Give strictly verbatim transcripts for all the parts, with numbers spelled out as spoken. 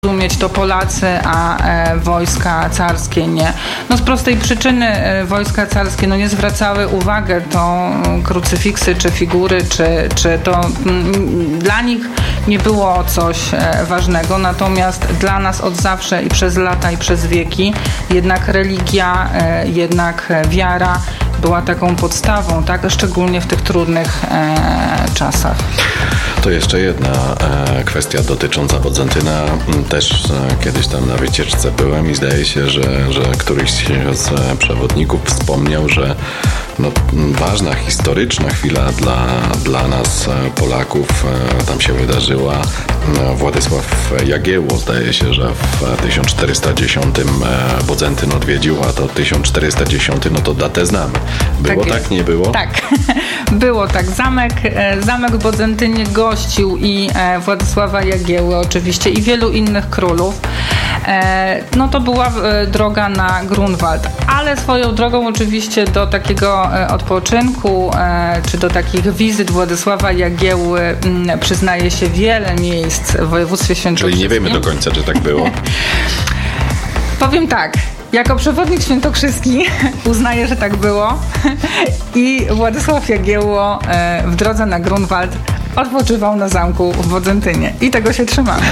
rozumieć to Polacy, a e, wojska carskie nie. No z prostej przyczyny e, wojska carskie no, nie zwracały uwagi to m, krucyfiksy, czy figury, czy, czy to m, dla nich nie było coś e, ważnego, natomiast dla nas od zawsze i przez lata i przez wieki jednak religia, e, jednak wiara była taką podstawą, tak? Szczególnie w tych trudnych e, czasach. To jeszcze jedna e, kwestia dotycząca Bodzentyna. Też e, kiedyś tam na wycieczce byłem i zdaje się, że, że któryś z e, przewodników wspomniał, że no, ważna, historyczna chwila dla, dla nas, e, Polaków, e, tam się wydarzyła. E, Władysław Jagiełło, zdaje się, że w tysiąc czterysta dziesiątym e, Bodzentyn odwiedził, a to tysiąc czterysta dziesiąty, no to datę znamy. Było tak, tak nie było? Tak, było tak. Zamek, e, zamek w Bodzentynie gościł i e, Władysława Jagiełły oczywiście i wielu innych królów. E, no to była e, droga na Grunwald, ale swoją drogą oczywiście do takiego e, odpoczynku e, czy do takich wizyt Władysława Jagiełły m, przyznaje się wiele miejsc w województwie świętokrzyskim. Czyli nie wiemy do końca, czy tak było? Powiem tak. Jako przewodnik świętokrzyski uznaję, że tak było i Władysław Jagiełło e, w drodze na Grunwald odpoczywał na zamku w Bodzentynie i tego się trzymamy.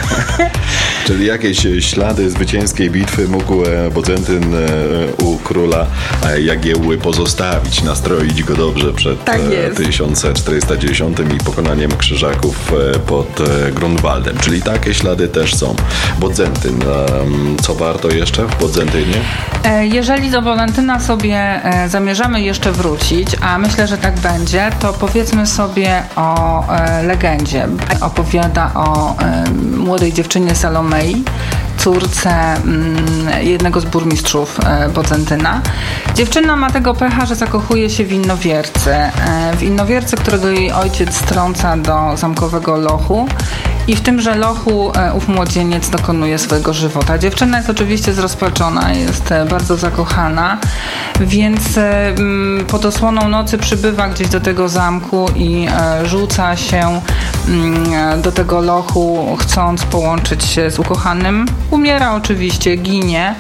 Czyli jakieś ślady zwycięskiej bitwy mógł Bodzentyn u króla Jagiełły pozostawić, nastroić go dobrze przed tak tysiąc czterysta dziesiątym i pokonaniem Krzyżaków pod Grunwaldem. Czyli takie ślady też są. Bodzentyn. Co warto jeszcze w Bodzentynie? Jeżeli do Bodzentyna sobie zamierzamy jeszcze wrócić, a myślę, że tak będzie, to powiedzmy sobie o legendzie. Opowiada o młodej dziewczynie Salomei, córce jednego z burmistrzów Bodzentyna. Dziewczyna ma tego pecha, że zakochuje się w innowiercy. W innowiercy, którego jej ojciec strąca do zamkowego lochu i w tymże lochu ów młodzieniec dokonuje swojego żywota. Dziewczyna jest oczywiście zrozpaczona, jest bardzo zakochana, więc pod osłoną nocy przybywa gdzieś do tego zamku i rzuca się do tego lochu, chcąc połączyć się z ukochanym. Umiera oczywiście, ginie.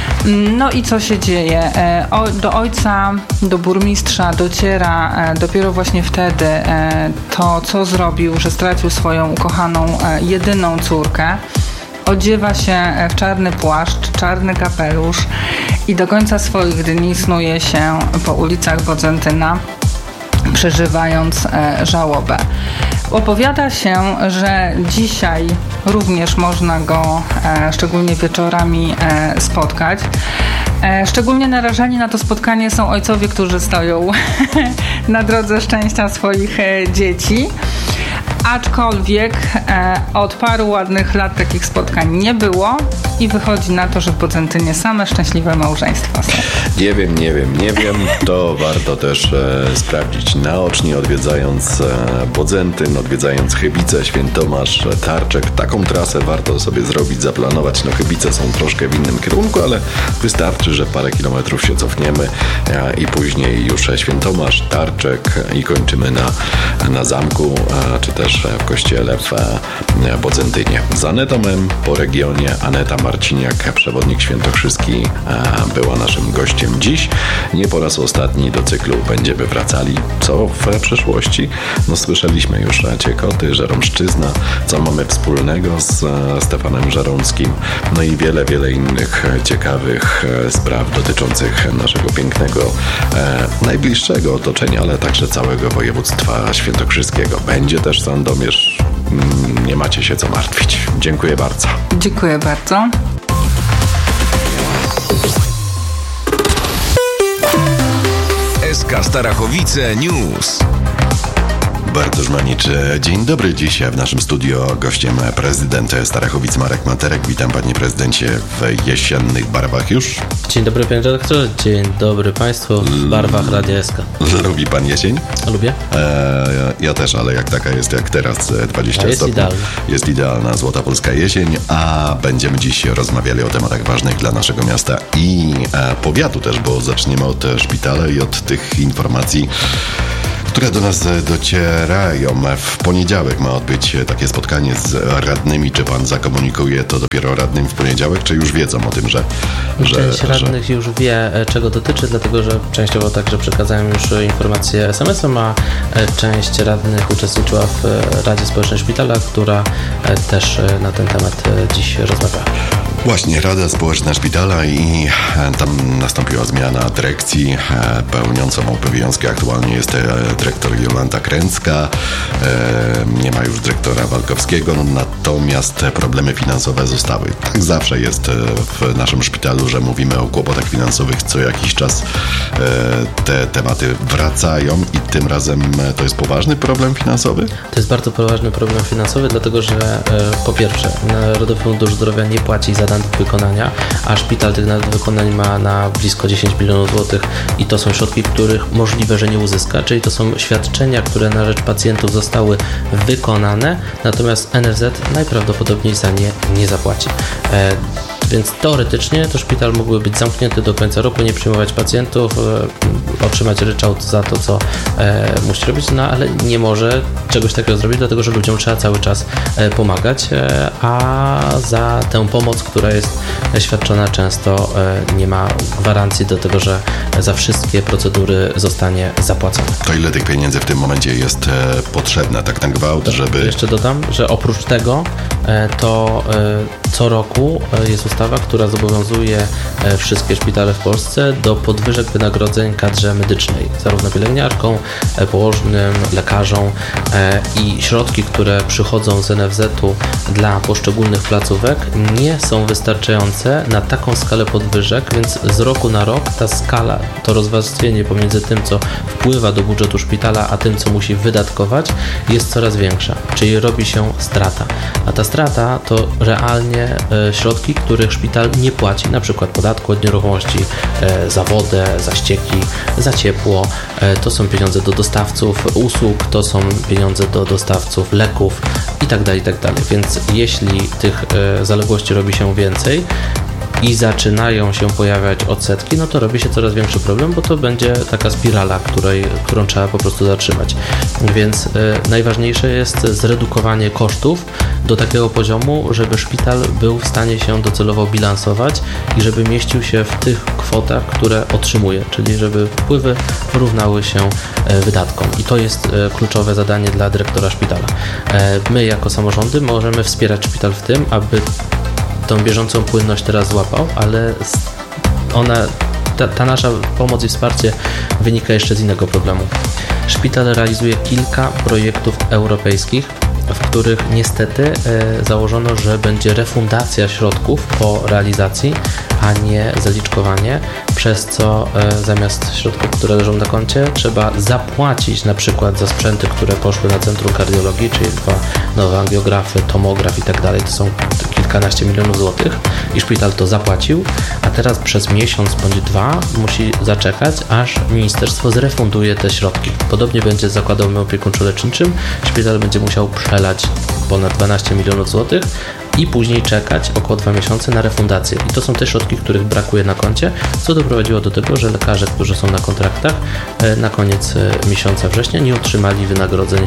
No i co się dzieje? Do ojca, do burmistrza dociera dopiero właśnie wtedy to, co zrobił, że stracił swoją ukochaną, jedyną córkę. Odziewa się w czarny płaszcz, czarny kapelusz i do końca swoich dni snuje się po ulicach Bodzentyna, przeżywając żałobę. Opowiada się, że dzisiaj również można go e, szczególnie wieczorami e, spotkać. E, szczególnie narażeni na to spotkanie są ojcowie, którzy stoją na drodze szczęścia swoich e, dzieci. Aczkolwiek e, od paru ładnych lat takich spotkań nie było i wychodzi na to, że w Bodzentynie same szczęśliwe małżeństwa są. Nie wiem, nie wiem, nie wiem. To warto też e, sprawdzić naocznie, odwiedzając e, Bodzentyn, odwiedzając Chybice, Świętomasz, Tarczek. Taką trasę warto sobie zrobić, zaplanować. No Chybice są troszkę w innym kierunku, ale wystarczy, że parę kilometrów się cofniemy e, i później już Świętomasz, Tarczek i kończymy na, na zamku, e, czy też w kościele w Bodzentynie. Z Anetą M po regionie. Aneta Marciniak, przewodnik świętokrzyski, była naszym gościem dziś. Nie po raz ostatni do cyklu będziemy wracali. Co w przeszłości? No słyszeliśmy już Ciekoty, Żeromszczyzna, co mamy wspólnego z Stefanem Żeromskim, no i wiele, wiele innych ciekawych spraw dotyczących naszego pięknego, e, najbliższego otoczenia, ale także całego województwa świętokrzyskiego. Będzie też Sandomierz. Nie macie się co martwić. Dziękuję bardzo. Dziękuję bardzo. S K Starachowice News. Bardzo żmaniczy dzień dobry. Dziś w naszym studio gościem prezydent Starachowic Marek Materek. Witam panie prezydencie w jesiennych barwach już. Dzień dobry panie redaktorze, dzień dobry państwu w barwach Radia S K. Lubi pan jesień? Lubię. E, ja też, ale jak taka jest jak teraz dwadzieścia jest stopni. Idealna. Jest idealna złota polska jesień, a będziemy dziś rozmawiali o tematach ważnych dla naszego miasta i e, powiatu też, bo zaczniemy od szpitala i od tych informacji, które do nas docierają. W poniedziałek ma odbyć takie spotkanie z radnymi. Czy pan zakomunikuje to dopiero radnym w poniedziałek, czy już wiedzą o tym, że... że Część radnych że... już wie, czego dotyczy, dlatego że częściowo także przekazałem już informację es em esem, a część radnych uczestniczyła w Radzie Społecznej Szpitala, która też na ten temat dziś rozmawiała. Właśnie, Rada Społeczna Szpitala i tam nastąpiła zmiana dyrekcji. Pełniącą obowiązki aktualnie jest dyrektor Jolanta Kręcka. Nie ma już dyrektora Walkowskiego, no, natomiast problemy finansowe zostały. Tak zawsze jest w naszym szpitalu, że mówimy o kłopotach finansowych co jakiś czas. Te tematy wracają i tym razem to jest poważny problem finansowy? To jest bardzo poważny problem finansowy, dlatego że po pierwsze Narodowy Fundusz Zdrowia nie płaci za nadwykonania, a szpital tych nadwykonań ma na blisko dziesięć milionów złotych i to są środki, których możliwe, że nie uzyska, czyli to są świadczenia, które na rzecz pacjentów zostały wykonane, natomiast en eff zet najprawdopodobniej za nie nie zapłaci. E, Więc teoretycznie to szpital mógłby być zamknięty do końca roku, nie przyjmować pacjentów, e, otrzymać ryczałt za to, co e, musi robić, no ale nie może czegoś takiego zrobić, dlatego że ludziom trzeba cały czas e, pomagać, e, a za tę pomoc, która jest świadczona często e, nie ma gwarancji do tego, że za wszystkie procedury zostanie zapłacone. To ile tych pieniędzy w tym momencie jest e, potrzebne, tak na gwałt, żeby... Jeszcze dodam, że oprócz tego e, to e, co roku e, jest ustawa, która zobowiązuje wszystkie szpitale w Polsce do podwyżek wynagrodzeń kadrze medycznej, zarówno pielęgniarkom, położnym, lekarzom i środki, które przychodzą z en eff zetu dla poszczególnych placówek nie są wystarczające na taką skalę podwyżek, więc z roku na rok ta skala, to rozwarstwienie pomiędzy tym, co wpływa do budżetu szpitala, a tym, co musi wydatkować, jest coraz większa, czyli robi się strata. A ta strata to realnie środki, których szpital nie płaci, na przykład podatku od nieruchomości, e, za wodę, za ścieki, za ciepło. E, to są pieniądze do dostawców usług, to są pieniądze do dostawców leków itd., itd. Więc jeśli tych e, zaległości robi się więcej i zaczynają się pojawiać odsetki, no to robi się coraz większy problem, bo to będzie taka spirala, której, którą trzeba po prostu zatrzymać. Więc y, najważniejsze jest zredukowanie kosztów do takiego poziomu, żeby szpital był w stanie się docelowo bilansować i żeby mieścił się w tych kwotach, które otrzymuje, czyli żeby wpływy równały się y, wydatkom. I to jest y, kluczowe zadanie dla dyrektora szpitala. Y, my jako samorządy możemy wspierać szpital w tym, aby tą bieżącą płynność teraz złapał, ale ona, ta, ta nasza pomoc i wsparcie wynika jeszcze z innego problemu. Szpital realizuje kilka projektów europejskich, w których niestety e, założono, że będzie refundacja środków po realizacji, a nie zaliczkowanie, przez co e, zamiast środków, które leżą na koncie, trzeba zapłacić na przykład za sprzęty, które poszły na Centrum Kardiologii, czyli dwa nowe angiografy, tomograf i tak dalej, to są kilkanaście milionów złotych i szpital to zapłacił, a teraz przez miesiąc bądź dwa musi zaczekać, aż ministerstwo zrefunduje te środki. Podobnie będzie z zakładem opiekuńczo-leczniczym, szpital będzie musiał przelać ponad dwanaście milionów złotych i później czekać około dwa miesiące na refundację. I to są te środki, których brakuje na koncie, co doprowadziło do tego, że lekarze, którzy są na kontraktach, na koniec miesiąca września nie otrzymali wynagrodzeń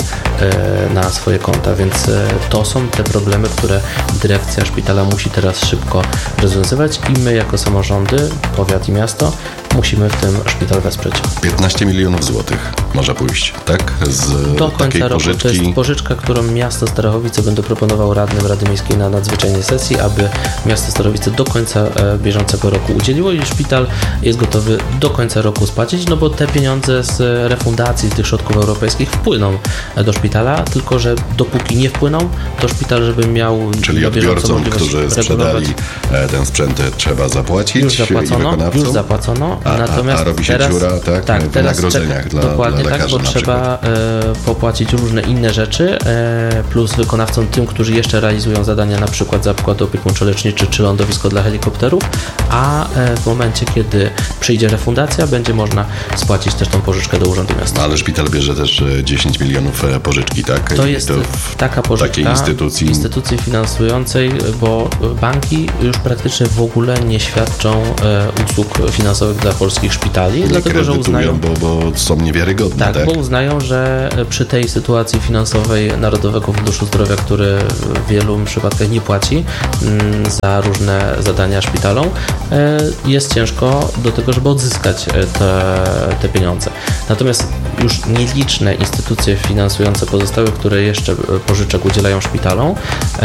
na swoje konta, więc to są te problemy, które dyrekcja szpitala musi teraz szybko rozwiązywać i my jako samorządy, powiat i miasto, musimy w tym szpital wesprzeć. piętnaście milionów złotych może pójść, tak? Z do końca takiej roku. pożyczki. To jest pożyczka, którą miasto Starachowice będę proponował radnym Rady Miejskiej na nadzwyczajnej sesji, aby miasto Starachowice do końca e, bieżącego roku udzieliło i szpital jest gotowy do końca roku spłacić, no bo te pieniądze z refundacji z tych środków europejskich wpłyną do szpitala, tylko że dopóki nie wpłyną, to szpital, żeby miał Czyli odbiorcom, którzy sprzedali ten sprzęt, trzeba zapłacić. Już zapłacono, już zapłacono. A, natomiast a, a robi się teraz, dziura, tak? tak w wynagrodzeniach dla, dokładnie dla lekarzy tak, bo trzeba e, popłacić różne inne rzeczy, e, plus wykonawcom tym, którzy jeszcze realizują zadania, na przykład zakład opiekuńczo-leczniczy czy lądowisko dla helikopterów, a e, w momencie, kiedy przyjdzie refundacja, będzie można spłacić też tą pożyczkę do Urzędu Miasta. No, ale szpital bierze też dziesięć milionów pożyczki, tak? To jest to taka pożyczka takiej instytucji. instytucji finansującej, bo banki już praktycznie w ogóle nie świadczą e, usług finansowych dla polskich szpitali, Nie dlatego że uznają, bo, bo są niewiarygodne. tak, Tak, bo uznają, że przy tej sytuacji finansowej Narodowego Funduszu Zdrowia, który w wielu przypadkach nie płaci mm, za różne zadania szpitalom, y, jest ciężko do tego, żeby odzyskać te, te pieniądze. Natomiast już nieliczne instytucje finansujące pozostałe, które jeszcze pożyczek udzielają szpitalom,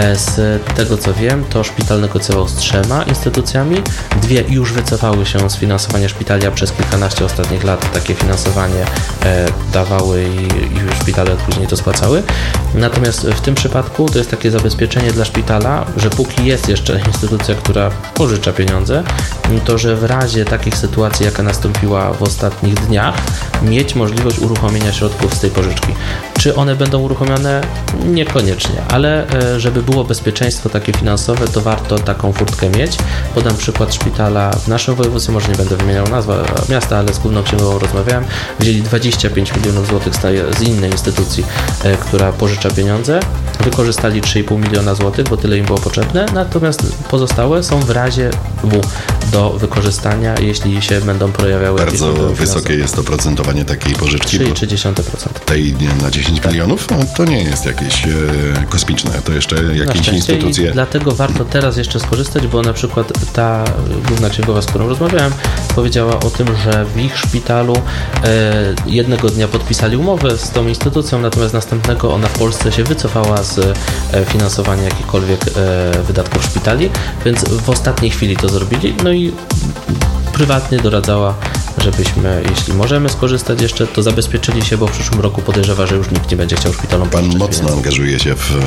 z tego co wiem, to szpital negocjował z trzema instytucjami, dwie już wycofały się z finansowania szpitali, a przez kilkanaście ostatnich lat takie finansowanie dawały i, i szpitale później to spłacały. Natomiast w tym przypadku to jest takie zabezpieczenie dla szpitala, że póki jest jeszcze instytucja, która pożycza pieniądze, to że w razie takich sytuacji, jaka nastąpiła w ostatnich dniach, mieć możliwość uruchomienia środków z tej pożyczki. Czy one będą uruchomione? Niekoniecznie, ale żeby było bezpieczeństwo takie finansowe, to warto taką furtkę mieć. Podam przykład szpitala w naszym województwie, może nie będę wymieniał nazwy miasta, ale z Główną Księgową rozmawiałem. Wzięli dwadzieścia pięć milionów złotych z innej instytucji, która pożycza pieniądze. Wykorzystali trzy i pół miliona złotych, bo tyle im było potrzebne, natomiast pozostałe są w razie W do wykorzystania, jeśli się będą pojawiały jakieś Bardzo wysokie finansowe. jest to procentowanie takiej pożyczki. trzy przecinek trzy procent. Tej na dziesięć milionów? No, to nie jest jakieś e, kosmiczne, to jeszcze jakieś instytucje. I dlatego warto teraz jeszcze skorzystać, bo na przykład ta Główna Księgowa, z którą rozmawiałem, powiedziała o tym, że w ich szpitalu e, jednego dnia podpisali umowę z tą instytucją, natomiast następnego ona w Polsce się wycofała z e, finansowania jakichkolwiek e, wydatków szpitali, więc w ostatniej chwili to zrobili, no i prywatnie doradzała, żebyśmy, jeśli możemy skorzystać jeszcze, to zabezpieczyli się, bo w przyszłym roku podejrzewa, że już nikt nie będzie chciał szpitalom Pan pożyczyć mocno pieniędzy. angażuje się w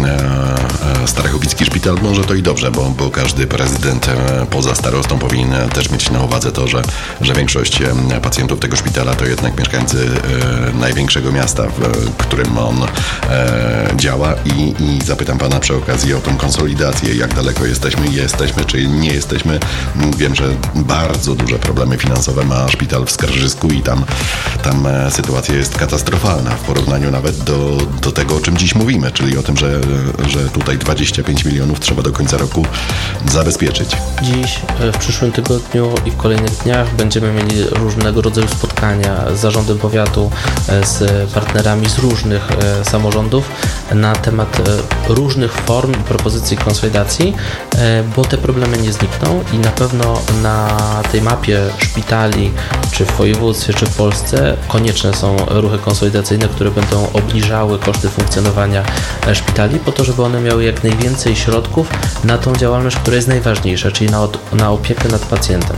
e, e, Starachowicki Szpital. Może to i dobrze, bo, bo każdy prezydent e, poza starostą powinien też mieć na uwadze to, że, że większość e, pacjentów tego szpitala to jednak mieszkańcy e, największego miasta, w którym on e, działa i, i zapytam Pana przy okazji o tą konsolidację, jak daleko jesteśmy, jesteśmy czy nie jesteśmy. Wiem, że bardzo duże problemy finansowe ma szpital w Skarżysku i tam, tam e, sytuacja jest katastrofalna w porównaniu nawet do, do tego, o czym dziś mówimy, czyli o tym, że, że tutaj dwadzieścia pięć milionów trzeba do końca roku zabezpieczyć. Dziś, w przyszłym tygodniu i w kolejnych dniach będziemy mieli różnego rodzaju spotkania z zarządem powiatu, z partnerami z różnych samorządów na temat różnych form i propozycji konsolidacji, bo te problemy nie znikną i na pewno na tej mapie szpitali, czy w województwie, czy w Polsce konieczne są ruchy konsolidacyjne, które będą obniżały koszty funkcjonowania szpitali po to, żeby one miały jak najwięcej środków na tą działalność, która jest najważniejsza, czyli na, na opiekę nad pacjentem.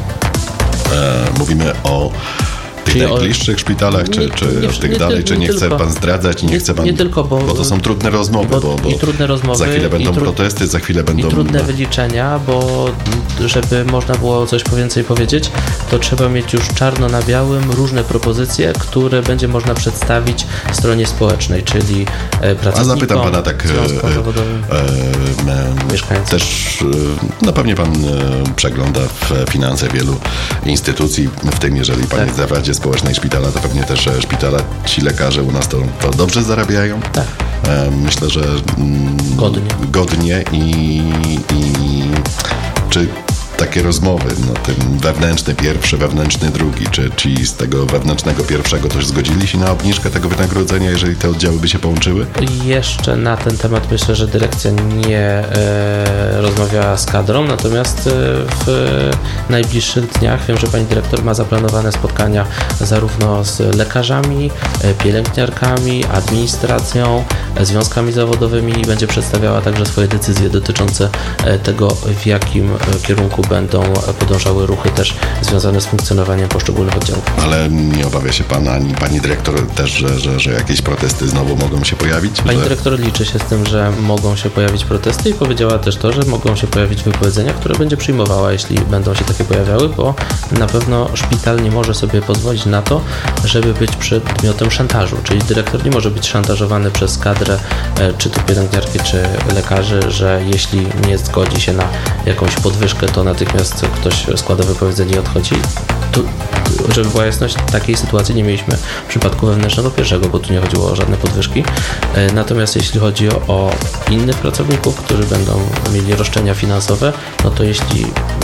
E, mówimy o tych Czyli najbliższych o... szpitalach, czy, nie, czy nie, o tych nie, dalej, nie, czy nie, nie chce tylko. Pan zdradzać i nie, nie chce Pan... Nie tylko, bo, bo to są trudne rozmowy, bo, bo, bo i trudne rozmowy, za chwilę będą tru... protesty, za chwilę będą... I trudne wyliczenia, bo żeby można było coś więcej powiedzieć, to trzeba mieć już czarno na białym różne propozycje, które będzie można przedstawić stronie społecznej, czyli pracownikom, A zapytam Pana tak związkom zawodowym, e, e, też e, na pewnie Pan e, przegląda w finanse wielu instytucji, w tym jeżeli Pan Tak. jest w Radzie Społecznej Szpitala, to pewnie też e, szpitala, ci lekarze u nas to, to dobrze zarabiają. Tak. E, myślę, że mm, Godnie. godnie i, i czy takie rozmowy, no ten wewnętrzny pierwszy, wewnętrzny drugi, czy ci z tego wewnętrznego pierwszego też zgodzili się na obniżkę tego wynagrodzenia, jeżeli te oddziały by się połączyły? Jeszcze na ten temat myślę, że dyrekcja nie e, rozmawiała z kadrą, natomiast e, w najbliższych dniach wiem, że pani dyrektor ma zaplanowane spotkania zarówno z lekarzami, e, pielęgniarkami, administracją, e, związkami zawodowymi i będzie przedstawiała także swoje decyzje dotyczące e, tego, w jakim e, kierunku będą podążały ruchy też związane z funkcjonowaniem poszczególnych oddziałów. Ale nie obawia się Pan, ani Pani dyrektor też, że, że, że jakieś protesty znowu mogą się pojawić? Pani że... dyrektor liczy się z tym, że mogą się pojawić protesty i powiedziała też to, że mogą się pojawić wypowiedzenia, które będzie przyjmowała, jeśli będą się takie pojawiały, bo na pewno szpital nie może sobie pozwolić na to, żeby być przedmiotem szantażu, czyli dyrektor nie może być szantażowany przez kadrę, czy to pielęgniarki, czy lekarzy, że jeśli nie zgodzi się na jakąś podwyżkę, to natychmiast ktoś składa wypowiedzenie i odchodzi. Tu, żeby była jasność, takiej sytuacji nie mieliśmy w przypadku wewnętrznego pierwszego, bo tu nie chodziło o żadne podwyżki. Natomiast jeśli chodzi o, o innych pracowników, którzy będą mieli roszczenia finansowe, no to jeśli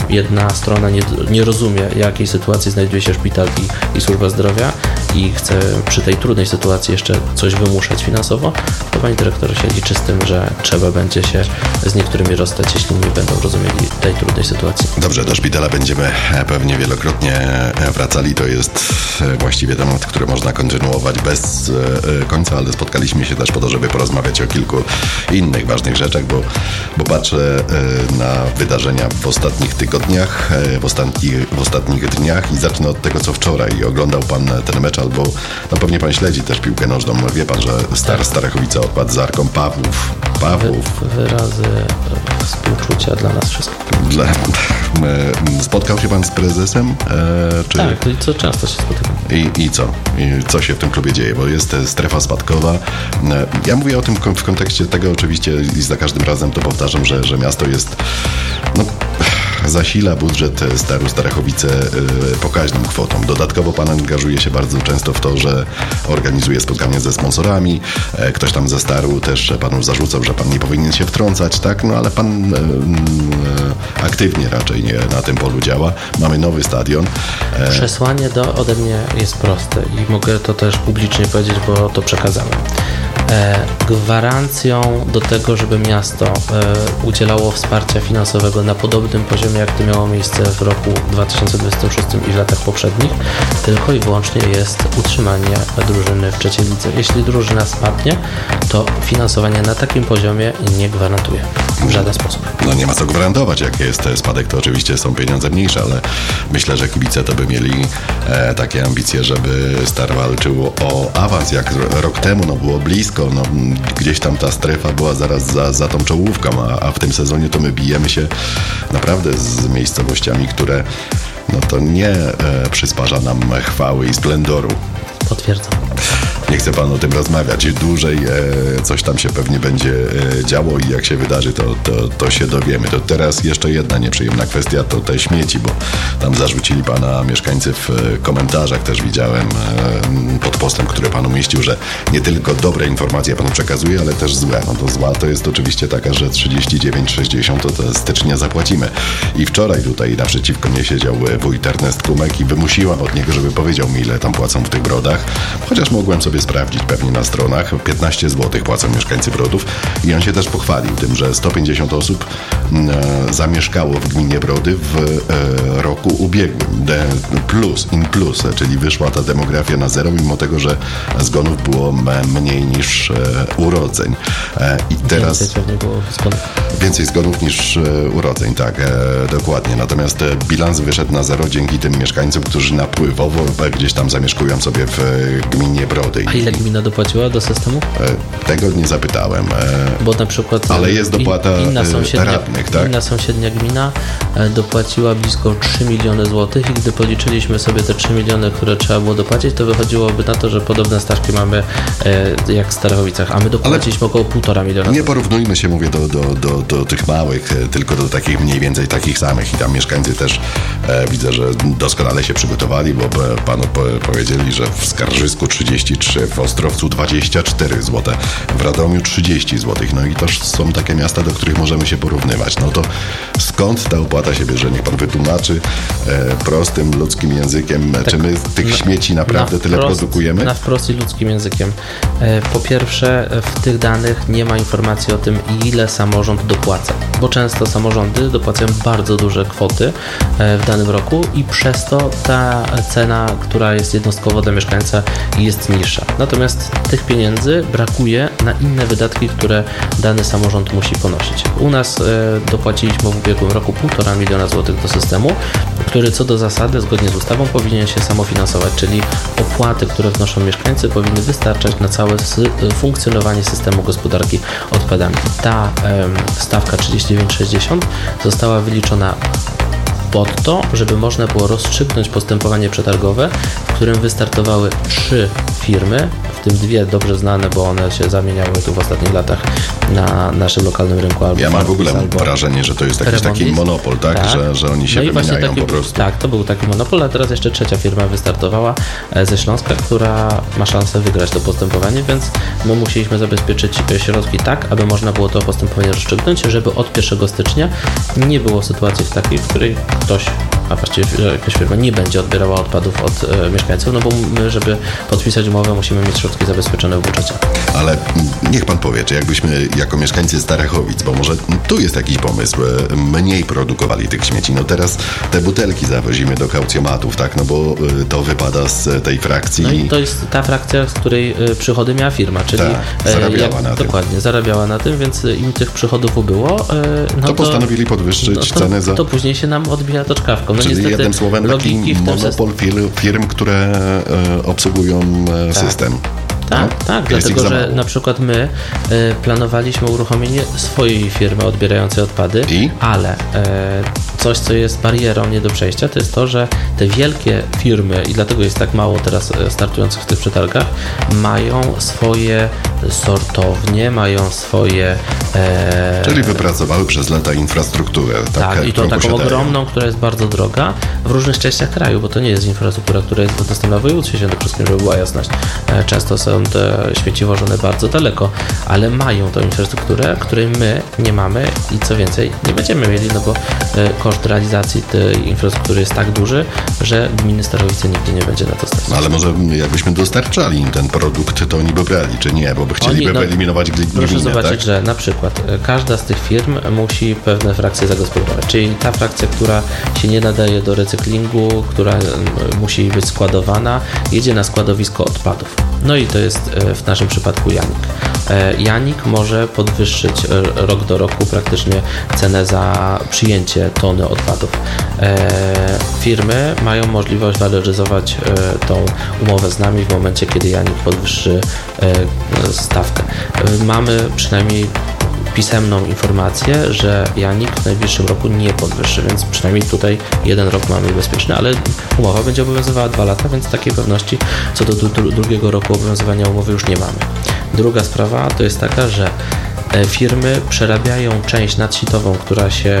jedna strona nie, nie rozumie, w jakiej sytuacji znajduje się szpital i, i służba zdrowia i chce przy tej trudnej sytuacji jeszcze coś wymuszać finansowo, to pani dyrektor się liczy z tym, że trzeba będzie się z niektórymi rozstać, jeśli nie będą rozumieli tej trudnej sytuacji. Dobrze, do szpitala będziemy pewnie wielokrotnie wracali. To jest właściwie temat, który można kontynuować bez końca, ale spotkaliśmy się też po to, żeby porozmawiać o kilku innych ważnych rzeczach, bo, bo patrzę na wydarzenia w ostatnich tygodniach, w ostatnich, w ostatnich dniach i zacznę od tego, co wczoraj. Oglądał pan ten mecz, albo no pewnie pan śledzi też piłkę nożną. Wie pan, że Star Starachowice odpadł z Arką Pawłów. Pawłów. Wy, wyrazy współczucia dla nas wszystkich. Dla, spotkał się pan z prezesem? E, czy... Tak, i co często się spotykam. I, I co? I co się w tym klubie dzieje? Bo jest strefa spadkowa. Ja mówię o tym w kontekście tego oczywiście i za każdym razem to powtarzam, że, że miasto jest no, zasila budżet Staru Starachowice pokaźną kwotą. Dodatkowo pan angażuje się bardzo często w to, że organizuje spotkania ze sponsorami. Ktoś tam ze Staru też panu zarzucał, że pan nie powinien się wtrącać, tak? No ale pan aktywnie raczej nie na tym polu działa. Mamy nowy stadion. Przesłanie do, ode mnie jest proste i mogę to też publicznie powiedzieć, bo to przekazałem. E, gwarancją do tego, żeby miasto e, udzielało wsparcia finansowego na podobnym poziomie, jak to miało miejsce w roku dwa tysiące dwudziestym szóstym i w latach poprzednich, tylko i wyłącznie jest utrzymanie drużyny w trzeciej lidze. Jeśli drużyna spadnie, to finansowanie na takim poziomie nie gwarantuje w żaden sposób. No nie ma co gwarantować, jak jest spadek, to oczywiście są pieniądze mniejsze, ale myślę, że kibice to by mieli e, takie ambicje, żeby Star walczył o awans, jak rok temu, no było blisko. No, gdzieś tam ta strefa była zaraz za, za tą czołówką, a, a w tym sezonie to my bijemy się naprawdę z miejscowościami, które no to nie e, przysparza nam chwały i splendoru. Potwierdzam. Nie chcę pan o tym rozmawiać dłużej, e, coś tam się pewnie będzie e, działo i jak się wydarzy, to, to, to się dowiemy. To teraz jeszcze jedna nieprzyjemna kwestia, to te śmieci, bo tam zarzucili pana mieszkańcy w komentarzach, też widziałem e, pod postem, który pan umieścił, że nie tylko dobre informacje panu przekazuje, ale też złe. No to zła to jest oczywiście taka, że trzydzieści dziewięć sześćdziesiąt to, to stycznia zapłacimy. I wczoraj tutaj naprzeciwko mnie siedział wójt Ernest Kumek i wymusiłam od niego, żeby powiedział mi, ile tam płacą w tych Brodach, chociaż mogłem sobie sprawdzić pewnie na stronach. piętnaście złotych płacą mieszkańcy Brodów i on się też pochwalił tym, że sto pięćdziesiąt osób e, zamieszkało w gminie Brody w e, roku ubiegłym. De, plus, in plus, czyli wyszła ta demografia na zero, mimo tego, że zgonów było mniej niż e, urodzeń. E, I teraz więcej pewnie było zgonów. Więcej zgonów niż e, urodzeń, tak, e, dokładnie. Natomiast e, bilans wyszedł na zero dzięki tym mieszkańcom, którzy napływowo e, gdzieś tam zamieszkują sobie w e, gminie Brody. A ile gmina dopłaciła do systemu? E, tego nie zapytałem. E, Bo na przykład ale jest dopłata inna sąsiednia, radnych, tak? Inna sąsiednia gmina e, dopłaciła blisko trzy miliony złotych i gdy policzyliśmy sobie te trzy miliony, które trzeba było dopłacić, to wychodziłoby na to, że podobne stawki mamy e, jak w Starachowicach, a my dopłaciliśmy około półtora miliona. Nie porównujmy się, mówię, do, do, do, do tych małych, tylko do takich mniej więcej takich samych i tam mieszkańcy też e, widzę, że doskonale się przygotowali, bo panu po, powiedzieli, że w Skarżysku trzydzieści trzy, w Ostrowcu dwadzieścia cztery złote, w Radomiu trzydzieści złotych. No i to są takie miasta, do których możemy się porównywać. No to skąd ta opłata się bierze? Niech pan wytłumaczy e, prostym, ludzkim językiem, tak, czy my tych na, śmieci naprawdę na tyle wprost, produkujemy? Na wprost i ludzkim językiem. E, po pierwsze, w tych danych nie ma informacji o tym, ile samorząd dopłaca, bo często samorządy dopłacają bardzo duże kwoty e, w danym roku i przez to ta cena, która jest jednostkowo dla mieszkańca, jest niższa. Natomiast tych pieniędzy brakuje na inne wydatki, które dany samorząd musi ponosić. U nas e, dopłaciliśmy w ubiegłym roku półtora miliona złotych do systemu, który co do zasady, zgodnie z ustawą, powinien się samofinansować, czyli opłaty, które wnoszą mieszkańcy, powinny wystarczać na całe sy- funkcjonowanie systemu gospodarki odpadami. Ta e, stawka trzydzieści dziewięć sześćdziesiąt została wyliczona pod to, żeby można było rozstrzygnąć postępowanie przetargowe, w którym wystartowały trzy firmy, w tym dwie dobrze znane, bo one się zamieniały tu w ostatnich latach na naszym lokalnym rynku. Albo ja mam w ogóle albo wrażenie, że to jest jakiś taki monopol, tak? tak. Że, że oni się no wymieniają taki, po prostu. Tak, to był taki monopol, a teraz jeszcze trzecia firma wystartowała ze Śląska, która ma szansę wygrać to postępowanie, więc my musieliśmy zabezpieczyć środki tak, aby można było to postępowanie rozstrzygnąć, żeby od pierwszego stycznia nie było sytuacji takiej, w której ktoś, a właściwie jakaś firma nie będzie odbierała odpadów od e, mieszkańców, no bo my, żeby podpisać umowę, musimy mieć środki zabezpieczone w budżecie. Ale niech pan powie, czy jakbyśmy jako mieszkańcy Starachowic, bo może tu jest jakiś pomysł, mniej produkowali tych śmieci. No teraz te butelki zawozimy do kaucjomatów, tak? No bo to wypada z tej frakcji. No i to jest ta frakcja, z której przychody miała firma, czyli tak, zarabiała jak, na tym. Dokładnie, zarabiała na tym, więc im tych przychodów ubyło. No to postanowili podwyższyć no to, cenę za... To później się nam odbija to czkawką. No czyli niestety, jednym słowem taki monopol firm, firm, które e, obsługują e, tak. system. Tak, no? tak, Jest dlatego że na przykład my y, planowaliśmy uruchomienie swojej firmy odbierającej odpady, I? ale y, coś, co jest barierą nie do przejścia, to jest to, że te wielkie firmy, i dlatego jest tak mało teraz startujących w tych przetargach, mają swoje sortownie, mają swoje... E, Czyli wypracowały przez lata infrastrukturę. Tak, tak i to taką posiadają. ogromną, która jest bardzo droga w różnych częściach kraju, bo to nie jest infrastruktura, która jest dostępna w województwie świętokrzyskim, żeby była jasność. E, często są te śmieci wożone bardzo daleko, ale mają tą infrastrukturę, której my nie mamy i co więcej, nie będziemy mieli, no bo e, koszt realizacji tej infrastruktury jest tak duży, że gminy Starachowice nigdy nie będzie na to stać. No ale może jakbyśmy dostarczali im ten produkt, to oni by brali, czy nie, bo by chcieliby Oni, no, wyeliminować gminę, proszę zobaczyć, tak? że na przykład e, każda z tych firm musi pewne frakcje zagospodarować, czyli ta frakcja, która się nie nadaje do recyklingu, która e, musi być składowana, jedzie na składowisko odpadów. No i to jest w naszym przypadku Janik. Janik może podwyższyć rok do roku praktycznie cenę za przyjęcie tony odpadów. Firmy mają możliwość waloryzować tą umowę z nami w momencie, kiedy Janik podwyższy stawkę. Mamy przynajmniej pisemną informację, że Janik w najbliższym roku nie podwyższy, więc przynajmniej tutaj jeden rok mamy bezpieczny, ale umowa będzie obowiązywała dwa lata, więc takiej pewności co do dru- drugiego roku obowiązywania umowy już nie mamy. Druga sprawa to jest taka, że firmy przerabiają część nadsitową, która się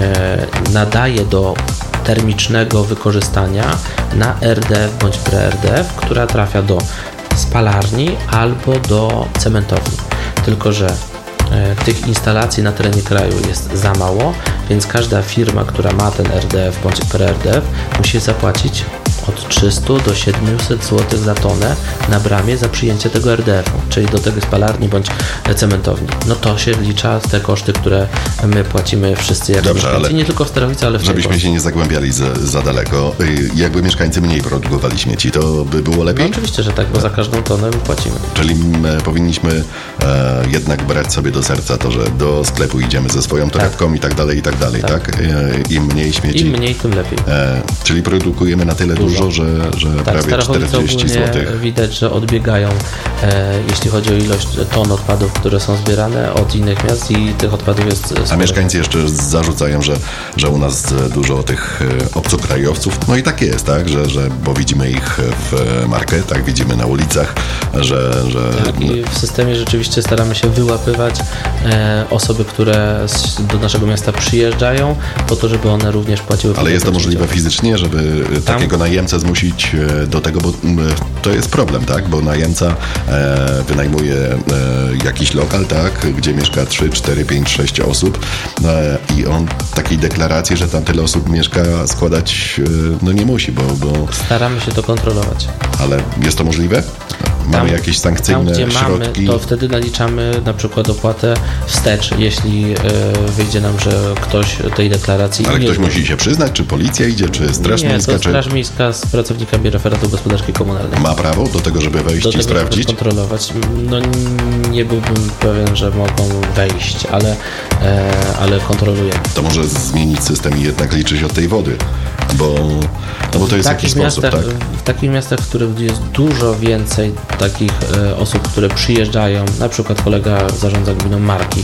nadaje do termicznego wykorzystania na R D F bądź pre-R D F, która trafia do spalarni albo do cementowni. Tylko że tych instalacji na terenie kraju jest za mało, więc każda firma, która ma ten R D F bądź pre-R D F, musi zapłacić od trzysta do siedmiuset złotych za tonę na bramie za przyjęcie tego R D F u, czyli do tego spalarni bądź cementowni. No to się wlicza te koszty, które my płacimy wszyscy jako Dobrze, mieszkańcy, ale nie tylko w Starachowice, ale w żebyśmy się nie zagłębiali za, za daleko. Jakby mieszkańcy mniej produkowali śmieci, to by było lepiej? No oczywiście, że tak, bo za każdą tonę my płacimy. Czyli my powinniśmy e, jednak brać sobie do serca to, że do sklepu idziemy ze swoją torebką tak. i tak dalej, i tak dalej, tak? tak? E, Im mniej śmieci. Im mniej, tym lepiej. E, czyli produkujemy na tyle dużo, dużo że, że tak, prawie czterdzieści złotych. Widać, że odbiegają, e, jeśli chodzi o ilość ton odpadów, które są zbierane od innych miast i tych odpadów jest sporo. A mieszkańcy jeszcze zarzucają, że, że u nas dużo tych obcokrajowców, no i tak jest, tak, że, że bo widzimy ich w marketach, widzimy na ulicach, że... że tak, i w systemie rzeczywiście staramy się wyłapywać e, osoby, które z, do naszego miasta przyjeżdżają, po to, żeby one również płaciły. Ale jest to możliwe fizycznie, żeby Tam? takiego najemcę zmusić do tego, bo to jest problem, tak, bo najemca e, wynajmuje e, jakiś lokal, tak, gdzie mieszka trzy, cztery, pięć, sześć osób e, i on takiej deklaracji, że tam tyle osób mieszka, składać e, no nie musi, bo, bo... Staramy się to kontrolować. Ale jest to możliwe? Mamy tam, jakieś sankcyjne tam, gdzie środki? Mamy, to wtedy naliczamy na przykład opłatę wstecz, jeśli e, wyjdzie nam, że ktoś tej deklaracji... Ale nie ktoś zna. musi się przyznać, czy policja idzie, czy Straż nie, Miejska? to czy... Straż Miejska z pracownikami referatu gospodarki komunalnej. Ma prawo do tego, żeby wejść do i tego, sprawdzić? Żeby kontrolować. No nie byłbym pewien, że mogą wejść, ale, e, ale kontrolujemy. To może zmienić system i jednak liczyć od tej wody, bo, no bo to jest jakiś sposób, miastach, tak? W takich miastach, w których jest dużo więcej takich e, osób, które przyjeżdżają, na przykład kolega zarządza gminą Marki,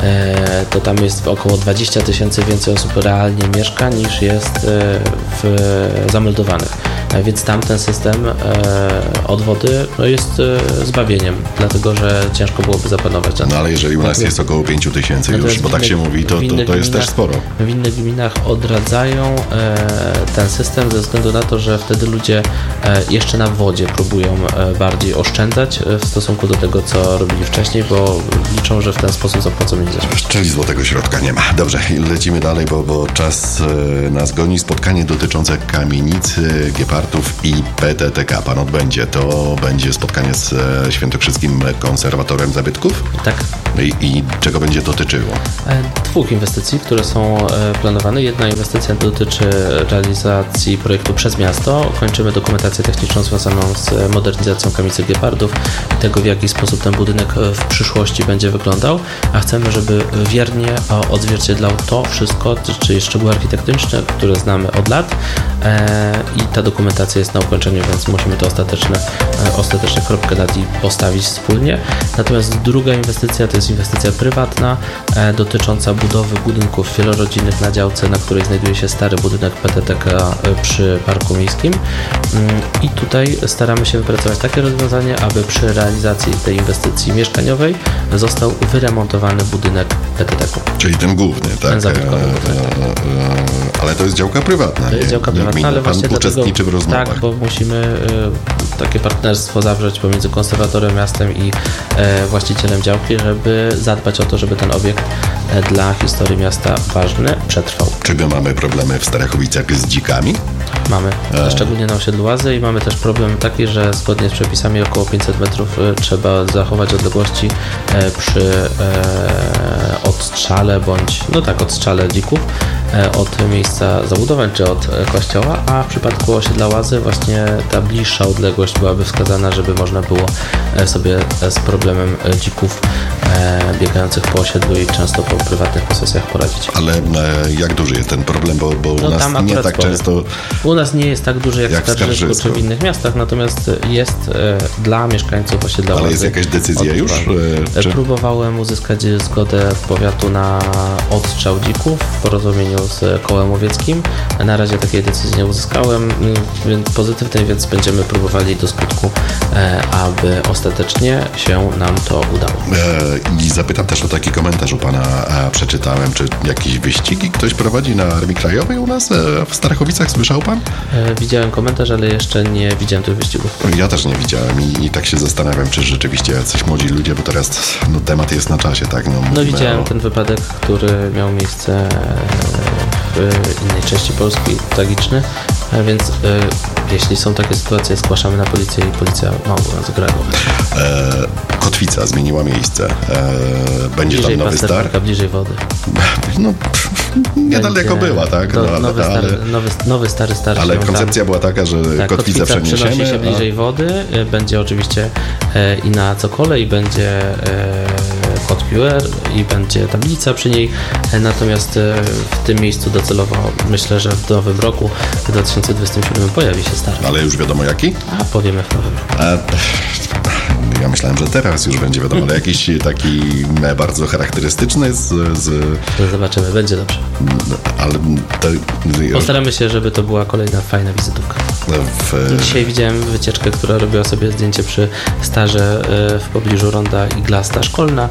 e, to tam jest około dwadzieścia tysięcy więcej osób realnie mieszka niż jest e, w, zameldowanych. Więc tam ten system odwody no jest zbawieniem, dlatego że ciężko byłoby zapanować. No ale jeżeli u nas jest około pięć tysięcy już, bo tak się mówi, to, to, to jest też sporo. W innych gminach odradzają ten system ze względu na to, że wtedy ludzie jeszcze na wodzie próbują bardziej oszczędzać w stosunku do tego, co robili wcześniej, bo liczą, że w ten sposób zapłacą mniej. Czyli złotego środka nie ma. Dobrze, lecimy dalej, bo, bo czas nas goni. Spotkanie dotyczące kamienicy, gepardów i P T T K. Pan odbędzie. To będzie spotkanie z świętokrzyskim konserwatorem zabytków? Tak. I, i czego będzie dotyczyło? Dwóch inwestycji, które są planowane. Jedna inwestycja dotyczy realizacji projektu przez miasto. Kończymy dokumentację techniczną związaną z modernizacją kamienicy gepardów i tego, w jaki sposób ten budynek w przyszłości będzie wyglądał, a chcemy, żeby wiernie odzwierciedlał to wszystko, czyli szczegóły architektoniczne, które znamy od lat i ta dokumentacja jest na ukończeniu, więc musimy to ostateczne, ostatecznie kropkę nad i postawić wspólnie. Natomiast druga inwestycja to jest inwestycja prywatna dotycząca budowy budynków wielorodzinnych na działce, na której znajduje się stary budynek P T T K przy Parku Miejskim i tutaj staramy się wypracować takie rozwiązanie, aby przy realizacji tej inwestycji mieszkaniowej został wyremontowany budynek P T T K. Czyli ten główny, tak? Ten zabytkowy, tak. Ale to jest działka prywatna. To jest nie? działka prywatna, ale Pan właśnie uczestniczy dlatego, w rozmowach. Tak, bo musimy y, takie partnerstwo zawrzeć pomiędzy konserwatorem, miastem i y, właścicielem działki, żeby zadbać o to, żeby ten obiekt y, dla historii miasta ważny przetrwał. Czy my mamy problemy w Starachowicach z dzikami? Mamy, e. szczególnie na osiedlu Łazy i mamy też problem taki, że zgodnie z przepisami około pięćset metrów trzeba zachować odległości e, przy e, odstrzale bądź, no tak, odstrzale dzików e, od miejsca zabudowań czy od e, kościoła, a w przypadku osiedla Łazy właśnie ta bliższa odległość byłaby wskazana, żeby można było e, sobie z problemem dzików e, biegających po osiedlu i często po prywatnych posesjach poradzić. Ale e, jak duży jest ten problem, bo, bo no, u nas nie tak powiem. często... U nas nie jest tak duży jak, jak w Skarżysku czy w innych miastach, natomiast jest e, dla mieszkańców osiedla Łazy. Ale jest jakaś decyzja już? E, czy... Próbowałem uzyskać zgodę powiatu na odstrzał dzików w porozumieniu z kołem łowieckim. Na razie takiej decyzji nie uzyskałem, więc pozytywnej, więc będziemy próbowali do skutku, e, aby ostatecznie się nam to udało. E, I zapytam też o taki komentarz u pana, a przeczytałem, czy jakieś wyścigi ktoś prowadzi na Armii Krajowej u nas e, w Starachowicach, słyszał pan? E, widziałem komentarz, ale jeszcze nie widziałem tych wyścigów. Ja też nie widziałem i, i tak się zastanawiam, czy rzeczywiście jacyś młodzi ludzie, bo teraz no, temat jest na czasie, tak? No, no widziałem o... ten wypadek, który miał miejsce w innej części Polski, tragiczny, więc y, jeśli są takie sytuacje, zgłaszamy na policję i policja ma obowiązek reagować. E, Kotwica zmieniła miejsce. E, będzie bliżej tam nowy star? Bliżej wody. No, niedaleko była, tak? Do, no, ale, nowy, stary, ale, nowy, nowy stary starszy. Ale koncepcja tam, była taka, że tak, kotwicę kotwica przeniesiemy. przenosi się bliżej a... wody, będzie oczywiście e, i na cokole, i będzie e, kod Q R, i będzie tablica przy niej, e, natomiast e, w tym miejscu docelowo myślę, że w nowym roku, w dwa tysiące dwudziestym siódmym pojawi się stary. Ale już wiadomo jaki? A powiemy w nowym roku. A... Ja myślałem, że teraz już będzie wiadomo, ale jakiś taki bardzo charakterystyczny z... z... Zobaczymy, będzie dobrze. Ale to... Postaramy się, żeby to była kolejna fajna wizytówka. W... Dzisiaj widziałem wycieczkę, która robiła sobie zdjęcie przy starze w pobliżu ronda Iglasta Szkolna.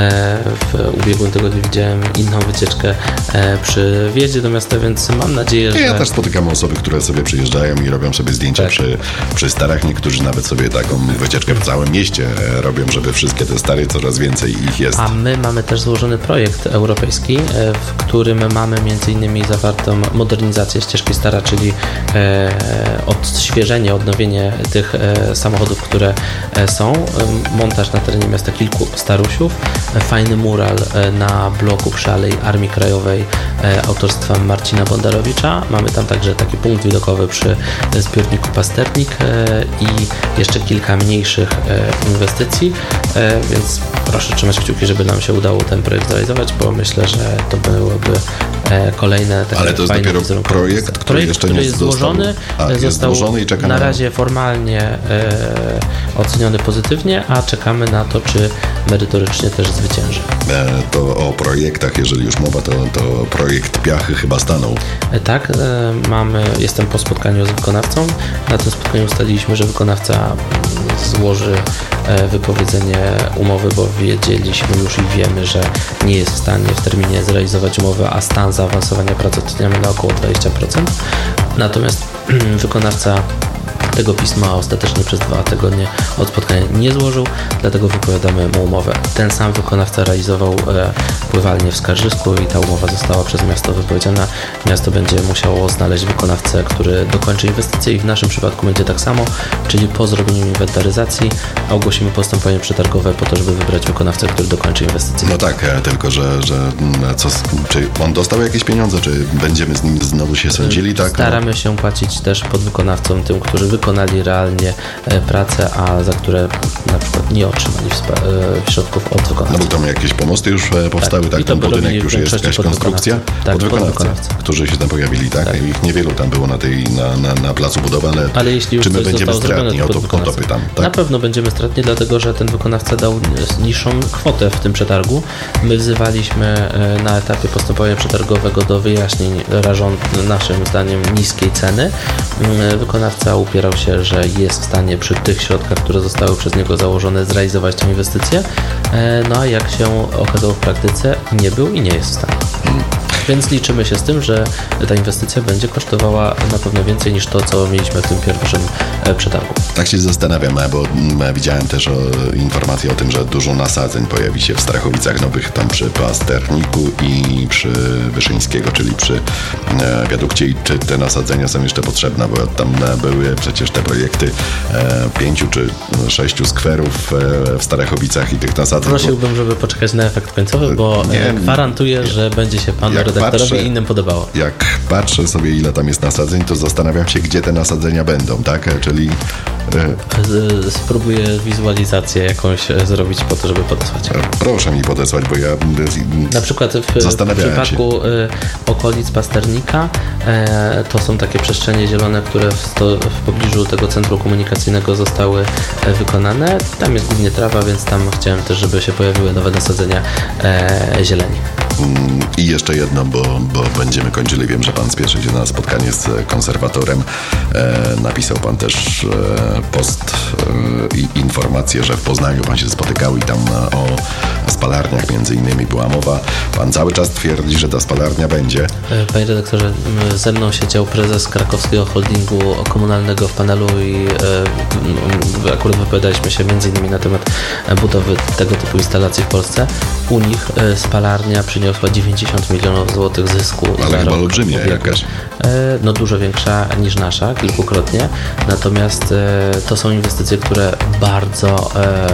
W ubiegłym tygodniu widziałem inną wycieczkę przy wjeździe do miasta, więc mam nadzieję, że... Ja też spotykam osoby, które sobie przyjeżdżają i robią sobie zdjęcia tak. przy, przy starach. Niektórzy nawet sobie taką wycieczkę w całym mieście robią, żeby wszystkie te stare, coraz więcej ich jest. A my mamy też złożony projekt europejski, w którym mamy między innymi zawartą modernizację ścieżki Stara, czyli odświeżenie, odnowienie tych samochodów, które są, montaż na terenie miasta kilku starusiów, fajny mural na bloku przy Alei Armii Krajowej autorstwa Marcina Bondarowicza. Mamy tam także taki punkt widokowy przy zbiorniku Pasternik i jeszcze kilka mniejszych inwestycji, więc proszę trzymać kciuki, żeby nam się udało ten projekt zrealizować, bo myślę, że to byłoby e, kolejne takie Ale to jest fajne dopiero projekt, który projekt, jeszcze który nie jest został złożony, a, jest został złożony i czeka na na... razie formalnie e, oceniony pozytywnie, a czekamy na to, czy merytorycznie też zwycięży. E, to o projektach, jeżeli już mowa, to, to projekt Piachy chyba stanął. E, tak, e, mamy, jestem po spotkaniu z wykonawcą. Na tym spotkaniu ustaliliśmy, że wykonawca złoży e, wypowiedzenie umowy, bo wiedzieliśmy już i wiemy, że nie jest w stanie w terminie zrealizować umowy, a stan zaawansowania prac oceniamy na około dwadzieścia procent. Natomiast wykonawca tego pisma ostatecznie przez dwa tygodnie od spotkania nie złożył, dlatego wypowiadamy mu umowę. Ten sam wykonawca realizował e, pływalnię w Skarżysku i ta umowa została przez miasto wypowiedziana. Miasto będzie musiało znaleźć wykonawcę, który dokończy inwestycję i w naszym przypadku będzie tak samo, czyli po zrobieniu inwentaryzacji ogłosimy postępowanie przetargowe po to, żeby wybrać wykonawcę, który dokończy inwestycję. No tak, e, tylko że, że co, czy on dostał jakieś pieniądze, czy będziemy z nim znowu się sądzili? Tak? Staramy się płacić też podwykonawcom, tym, którzy wykonali realnie pracę, a za które na przykład nie otrzymali środków od wykonawcy. No bo tam jakieś pomosty już powstały, tak, tak ten budynek już jest jakaś konstrukcja. Tak, podwykonawcy, podwykonawcy. którzy się tam pojawili, tak? tak? Ich niewielu tam było na tej, na, na, na placu budowy, ale, ale jeśli już czy my będziemy zrobione, stratni? O to, o to pytam. Tak? Na pewno będziemy stratni, dlatego że ten wykonawca dał niższą kwotę w tym przetargu. My wzywaliśmy na etapie postępowania przetargowego do wyjaśnień rażąc naszym zdaniem niskiej ceny. Wykonawca upierał się, że jest w stanie przy tych środkach, które zostały przez niego założone, zrealizować tę inwestycję. No a jak się okazało w praktyce, nie był i nie jest w stanie. Więc liczymy się z tym, że ta inwestycja będzie kosztowała na pewno więcej niż to, co mieliśmy w tym pierwszym przetargu. Tak się zastanawiam, bo widziałem też o, informację o tym, że dużo nasadzeń pojawi się w Strachowicach Nowych, tam przy Pasterniku i przy Wyszyńskiego, czyli przy e, wiadukcie. I czy te nasadzenia są jeszcze potrzebne, bo tam były przecież te projekty e, pięciu czy sześciu skwerów e, w Strachowicach i tych nasadzeń. Prosiłbym, żeby poczekać na efekt końcowy, bo nie, gwarantuję, nie. że będzie się panu redaktorowi patrzę, i innym podobało. Jak patrzę sobie, ile tam jest nasadzeń, to zastanawiam się, gdzie te nasadzenia będą, tak? Czyli... E... Spróbuję wizualizację jakąś zrobić po to, żeby podesłać. Proszę mi podesłać, bo ja na przykład w, w przypadku się. okolic Pasternika e, to są takie przestrzenie zielone, które w, sto, w pobliżu tego centrum komunikacyjnego zostały wykonane. Tam jest głównie trawa, więc tam chciałem też, żeby się pojawiły nowe nasadzenia e, zieleni. I jeszcze jedno, bo, bo będziemy kończyli. Wiem, że pan spieszy się na spotkanie z konserwatorem. E, napisał pan też e, post e, i informację, że w Poznaniu pan się spotykał i tam o spalarniach między innymi była mowa. Pan cały czas twierdzi, że ta spalarnia będzie. Panie redaktorze, ze mną siedział prezes krakowskiego holdingu komunalnego w panelu i e, akurat wypowiadaliśmy się między innymi na temat budowy tego typu instalacji w Polsce. U nich e, spalarnia przyniosła dziewięćdziesiąt milionów złotych zysku. Ale chyba olbrzymia jakaś. E, no dużo większa niż nasza, kilkukrotnie. Natomiast e, to są inwestycje, które bardzo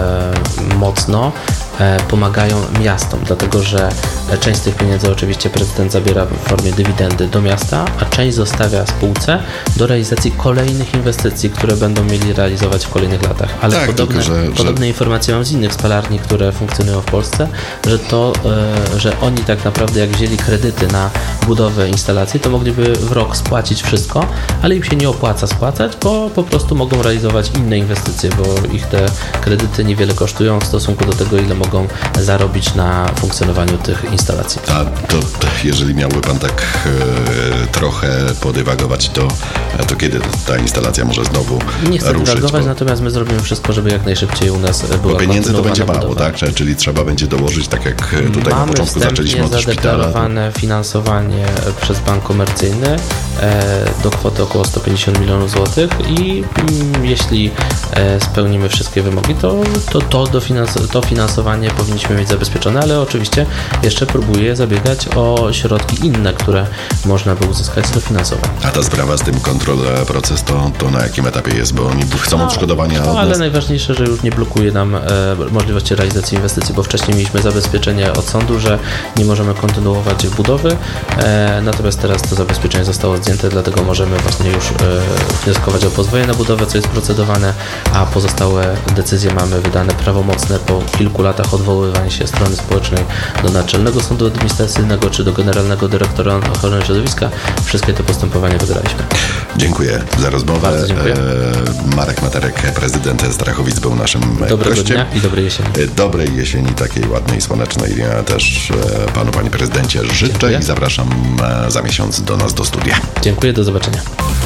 e, mocno e, pomagają miastom, dlatego że część z tych pieniędzy oczywiście prezydent zabiera w formie dywidendy do miasta, a część zostawia spółce do realizacji kolejnych inwestycji, które będą mieli realizować w kolejnych latach. Ale tak, podobne, tylko, że, podobne że... informacje mam z innych spalarni, które funkcjonują w Polsce, że to, e, że oni tak naprawdę jak wzięli kredyty na budowę instalacji, to mogliby w rok spłacić wszystko, ale im się nie opłaca spłacać, bo po prostu mogą realizować inne inwestycje, bo ich te kredyty niewiele kosztują w stosunku do tego, ile mogą zarobić na funkcjonowaniu tych instalacji. A to, to jeżeli miałby pan tak e, trochę podywagować, to, to kiedy ta instalacja może znowu Nie chcę ruszyć? dywagować, bo... natomiast my zrobimy wszystko, żeby jak najszybciej u nas była Bo pieniędzy to będzie mało, budowa. tak? Czyli trzeba będzie dołożyć, tak jak tutaj Mamy na początku zaczęliśmy od szpitala. Mamy zadeklarowane finansowanie przez bank komercyjny e, do kwoty około sto pięćdziesiąt milionów złotych i mm, jeśli e, spełnimy wszystkie wymogi, to to, to, dofinans- to finansowanie powinniśmy mieć zabezpieczone, ale oczywiście jeszcze próbuję zabiegać o środki inne, które można by uzyskać z dofinansowania. A ta sprawa z tym kontrol proces to, to na jakim etapie jest? Bo oni chcą no, odszkodowania no, od ale nas. najważniejsze, że już nie blokuje nam e, możliwości realizacji inwestycji, bo wcześniej mieliśmy zabezpieczenie od sądu, że nie możemy kontynuować budowy, e, natomiast teraz to zabezpieczenie zostało zdjęte zamknięte, dlatego możemy właśnie już wnioskować o pozwolenie na budowę, co jest procedowane, a pozostałe decyzje mamy wydane prawomocne po kilku latach odwoływania się strony społecznej do Naczelnego Sądu Administracyjnego czy do Generalnego Dyrektora Ochrony Środowiska. Wszystkie te postępowania wygraliśmy. Dziękuję za rozmowę. Bardzo dziękuję. Marek Materek, prezydent Strachowic, był naszym Dobrego gościem. dnia i dobrej jesieni. Dobrej jesieni, takiej ładnej, słonecznej. Ja też panu, panie prezydencie, życzę Dziękuję. i zapraszam za miesiąc do nas do studia. Dziękuję, do zobaczenia.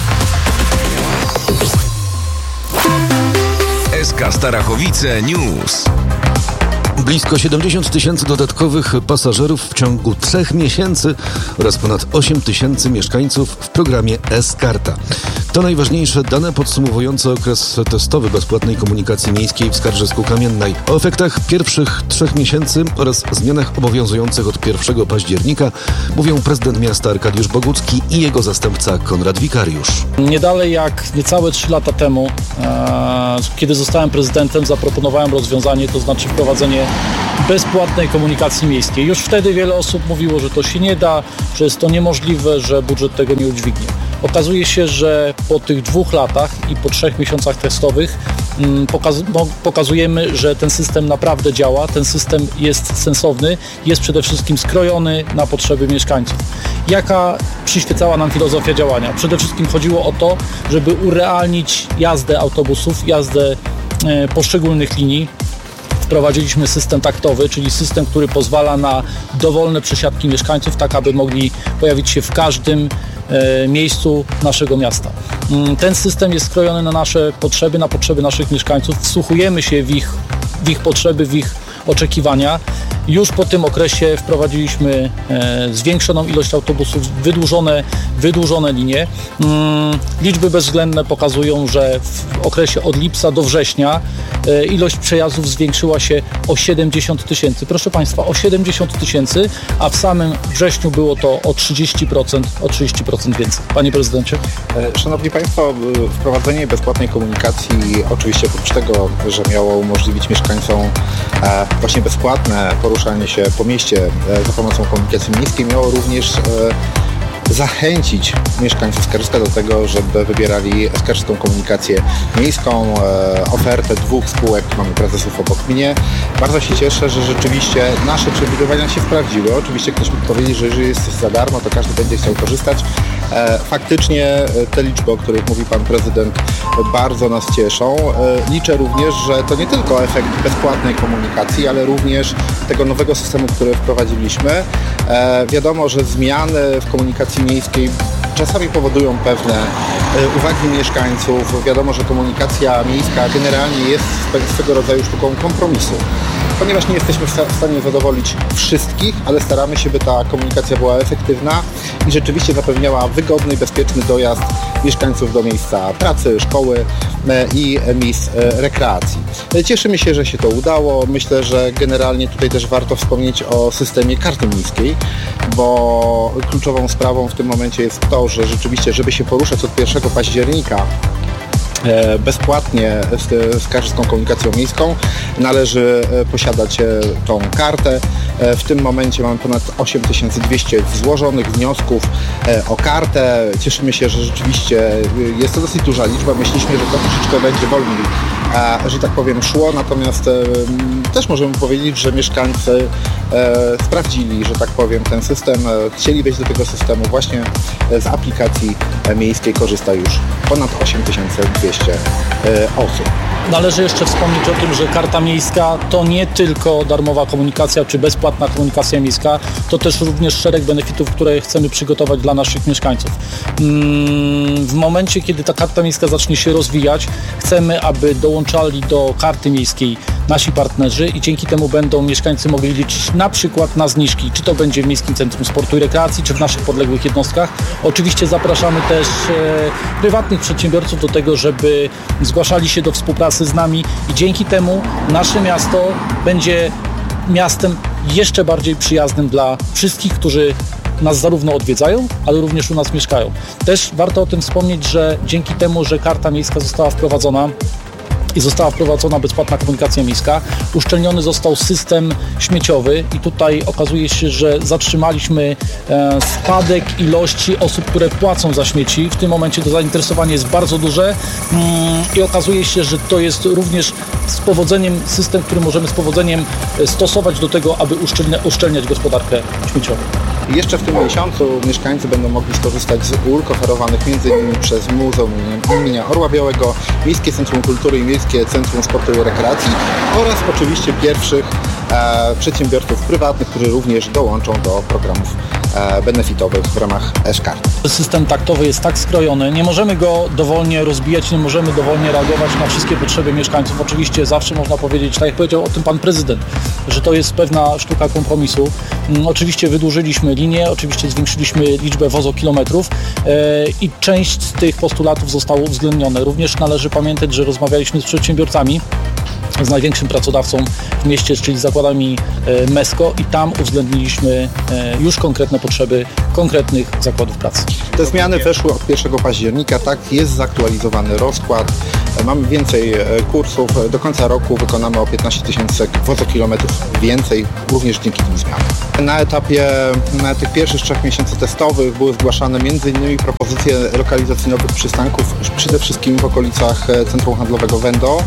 S K Starachowice News. Blisko siedemdziesiąt tysięcy dodatkowych pasażerów w ciągu trzech miesięcy oraz ponad osiem tysięcy mieszkańców w programie S-Karta. To najważniejsze dane podsumowujące okres testowy bezpłatnej komunikacji miejskiej w Skarżysku-Kamiennej. O efektach pierwszych trzech miesięcy oraz zmianach obowiązujących od pierwszego października mówią prezydent miasta Arkadiusz Bogucki i jego zastępca Konrad Wikariusz. Nie dalej jak niecałe trzy lata temu, e, kiedy zostałem prezydentem, zaproponowałem rozwiązanie, to znaczy wprowadzenie bezpłatnej komunikacji miejskiej. Już wtedy wiele osób mówiło, że to się nie da, że jest to niemożliwe, że budżet tego nie udźwignie. Okazuje się, że po tych dwóch latach i po trzech miesiącach testowych mm, pokaz- no, pokazujemy, że ten system naprawdę działa, ten system jest sensowny, jest przede wszystkim skrojony na potrzeby mieszkańców. Jaka przyświecała nam filozofia działania? Przede wszystkim chodziło o to, żeby urealnić jazdę autobusów, jazdę e, poszczególnych linii. Wprowadziliśmy system taktowy, czyli system, który pozwala na dowolne przesiadki mieszkańców, tak aby mogli pojawić się w każdym e, miejscu naszego miasta. Ten system jest skrojony na nasze potrzeby, na potrzeby naszych mieszkańców. Wsłuchujemy się w ich, w ich potrzeby, w ich oczekiwania. Już po tym okresie wprowadziliśmy e, zwiększoną ilość autobusów, wydłużone, wydłużone linie. Mm, liczby bezwzględne pokazują, że w okresie od lipca do września e, ilość przejazdów zwiększyła się o siedemdziesiąt tysięcy. Proszę Państwa, o siedemdziesiąt tysięcy, a w samym wrześniu było to o trzydzieści procent, o trzydzieści procent więcej. Panie Prezydencie. Szanowni Państwo, wprowadzenie bezpłatnej komunikacji oczywiście oprócz tego, że miało umożliwić mieszkańcom e, właśnie bezpłatne poruszanie się po mieście za pomocą komunikacji miejskiej, miało również zachęcić mieszkańców Skarżyska do tego, żeby wybierali Skarżyską Komunikację Miejską, ofertę dwóch spółek, mamy prezesów obok mnie. Bardzo się cieszę, że rzeczywiście nasze przewidywania się sprawdziły. Oczywiście ktoś mógł powiedzieć, że jeżeli jest coś za darmo, to każdy będzie chciał korzystać. Faktycznie te liczby, o których mówi Pan Prezydent, bardzo nas cieszą. Liczę również, że to nie tylko efekt bezpłatnej komunikacji, ale również tego nowego systemu, który wprowadziliśmy. Wiadomo, że zmiany w komunikacji miejskiej czasami powodują pewne uwagi mieszkańców. Wiadomo, że komunikacja miejska generalnie jest swego rodzaju sztuką kompromisu. Ponieważ nie jesteśmy w stanie zadowolić wszystkich, ale staramy się, by ta komunikacja była efektywna i rzeczywiście zapewniała wygodny i bezpieczny dojazd mieszkańców do miejsca pracy, szkoły i miejsc rekreacji. Cieszymy się, że się to udało. Myślę, że generalnie tutaj też warto wspomnieć o systemie karty miejskiej, bo kluczową sprawą w tym momencie jest to, że rzeczywiście, żeby się poruszać od pierwszego października bezpłatnie z Skarżyską Komunikacją Miejską, należy posiadać tą kartę. W tym momencie mamy ponad osiem tysięcy dwieście złożonych wniosków o kartę. Cieszymy się, że rzeczywiście jest to dosyć duża liczba. Myśleliśmy, że to troszeczkę będzie wolniej, że tak powiem, szło, natomiast też możemy powiedzieć, że mieszkańcy sprawdzili, że tak powiem, ten system, chcieli wejść do tego systemu. Właśnie z aplikacji miejskiej korzysta już ponad osiem tysięcy dwieście osób. Należy jeszcze wspomnieć o tym, że karta miejska to nie tylko darmowa komunikacja czy bezpłatna komunikacja miejska, to też również szereg benefitów, które chcemy przygotować dla naszych mieszkańców. W momencie, kiedy ta karta miejska zacznie się rozwijać, chcemy, aby dołączali do karty miejskiej nasi partnerzy i dzięki temu będą mieszkańcy mogli liczyć na przykład na zniżki, czy to będzie w Miejskim Centrum Sportu i Rekreacji, czy w naszych podległych jednostkach. Oczywiście zapraszamy też e, prywatnych przedsiębiorców do tego, żeby zgłaszali się do współpracy z nami i dzięki temu nasze miasto będzie miastem jeszcze bardziej przyjaznym dla wszystkich, którzy nas zarówno odwiedzają, ale również u nas mieszkają. Też warto o tym wspomnieć, że dzięki temu, że karta miejska została wprowadzona, i została wprowadzona bezpłatna komunikacja miejska. Uszczelniony został system śmieciowy i tutaj okazuje się, że zatrzymaliśmy e, spadek ilości osób, które płacą za śmieci. W tym momencie to zainteresowanie jest bardzo duże mm, i okazuje się, że to jest również z powodzeniem system, który możemy z powodzeniem stosować do tego, aby uszczelnia, uszczelniać gospodarkę śmieciową. Jeszcze w tym miesiącu mieszkańcy będą mogli skorzystać z ulg oferowanych między innymi przez Muzeum imienia Orła Białego, Miejskie Centrum Kultury i Miejskie Centrum Sportu i Rekreacji oraz oczywiście pierwszych e, przedsiębiorców prywatnych, którzy również dołączą do programów e, benefitowych w ramach e-Skart. System taktowy jest tak skrojony, nie możemy go dowolnie rozbijać, nie możemy dowolnie reagować na wszystkie potrzeby mieszkańców. Oczywiście zawsze można powiedzieć, tak jak powiedział o tym pan prezydent, że to jest pewna sztuka kompromisu. Mm, oczywiście wydłużyliśmy linię, oczywiście zwiększyliśmy liczbę wozokilometrów e, i część z tych postulatów zostało uwzględnione. Również należy pamiętać, że rozmawialiśmy z przedsiębiorcami, z największym pracodawcą w mieście, czyli zakładami Mesko i tam uwzględniliśmy już konkretne potrzeby konkretnych zakładów pracy. Te zmiany weszły od pierwszego października, tak, jest zaktualizowany rozkład, mamy więcej kursów, do końca roku wykonamy o piętnaście tysięcy wozokilometrów więcej, również dzięki tym zmianom. Na etapie na tych pierwszych trzech miesięcy testowych były zgłaszane między innymi propozycje lokalizacji nowych przystanków, przede wszystkim w okolicach centrum handlowego Wendo.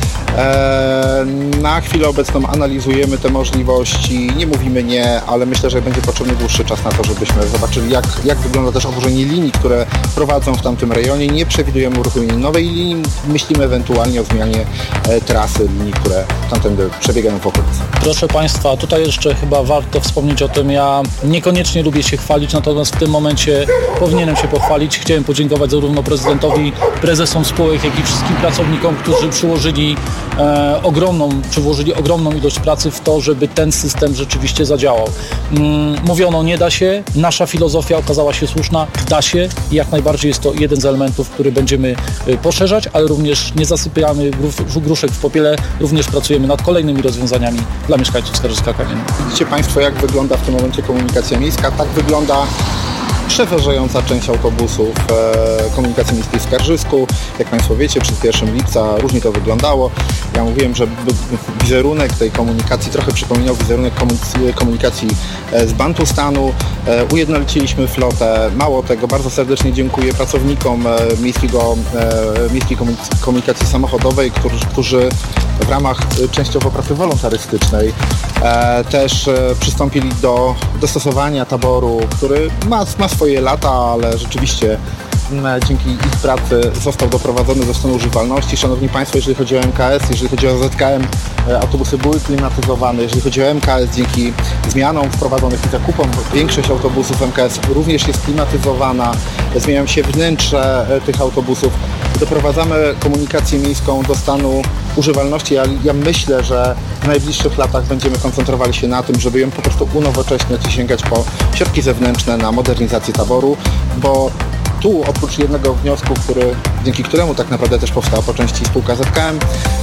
Na chwilę obecną analizujemy te możliwości, nie mówimy nie, ale myślę, że będzie potrzebny dłuższy czas na to, żebyśmy zobaczyli, jak, jak wygląda też obłożenie linii, które prowadzą w tamtym rejonie. Nie przewidujemy uruchomienia nowej linii, myślimy ewentualnie o zmianie e, trasy linii, które tamtędy przebiegają w okolicy. Proszę Państwa, tutaj jeszcze chyba warto wspomnieć o tym, ja niekoniecznie lubię się chwalić, natomiast w tym momencie powinienem się pochwalić. Chciałem podziękować zarówno prezydentowi, prezesom spółek, jak i wszystkim pracownikom, którzy przyłożyli E, ogromną, czy włożyli ogromną ilość pracy w to, żeby ten system rzeczywiście zadziałał. Mm, mówiono, nie da się, nasza filozofia okazała się słuszna, da się i jak najbardziej jest to jeden z elementów, który będziemy y, poszerzać, ale również nie zasypiamy gruf, gruszek w popiele, również pracujemy nad kolejnymi rozwiązaniami dla mieszkańców Skarżyska-Kamiennej. Widzicie Państwo, jak wygląda w tym momencie komunikacja miejska, tak wygląda przeważająca część autobusów e, komunikacji miejskiej w Skarżysku. Jak Państwo wiecie, przed pierwszego lipca różnie to wyglądało. Ja mówiłem, że wizerunek tej komunikacji trochę przypominał wizerunek komunikacji z Bantustanu. E, ujednoliciliśmy flotę. Mało tego, bardzo serdecznie dziękuję pracownikom e, miejskiego, e, miejskiej komunikacji samochodowej, którzy, którzy w ramach częściowo pracy wolontarystycznej e, też e, przystąpili do dostosowania taboru, który ma, ma swoje lata, ale rzeczywiście m, dzięki ich pracy został doprowadzony do stanu używalności. Szanowni Państwo, jeżeli chodzi o M K S, jeżeli chodzi o Z K M, e, autobusy były klimatyzowane. Jeżeli chodzi o M K S, dzięki zmianom wprowadzonych i zakupom, większość autobusów M K S również jest klimatyzowana. Zmieniają się wnętrze e, tych autobusów. Doprowadzamy komunikację miejską do stanu używalności. Ja, ja myślę, że w najbliższych latach będziemy koncentrowali się na tym, żeby ją po prostu unowocześniać i sięgać po środki zewnętrzne na modernizację taboru, bo tu oprócz jednego wniosku, który, dzięki któremu tak naprawdę też powstała po części spółka Z K M,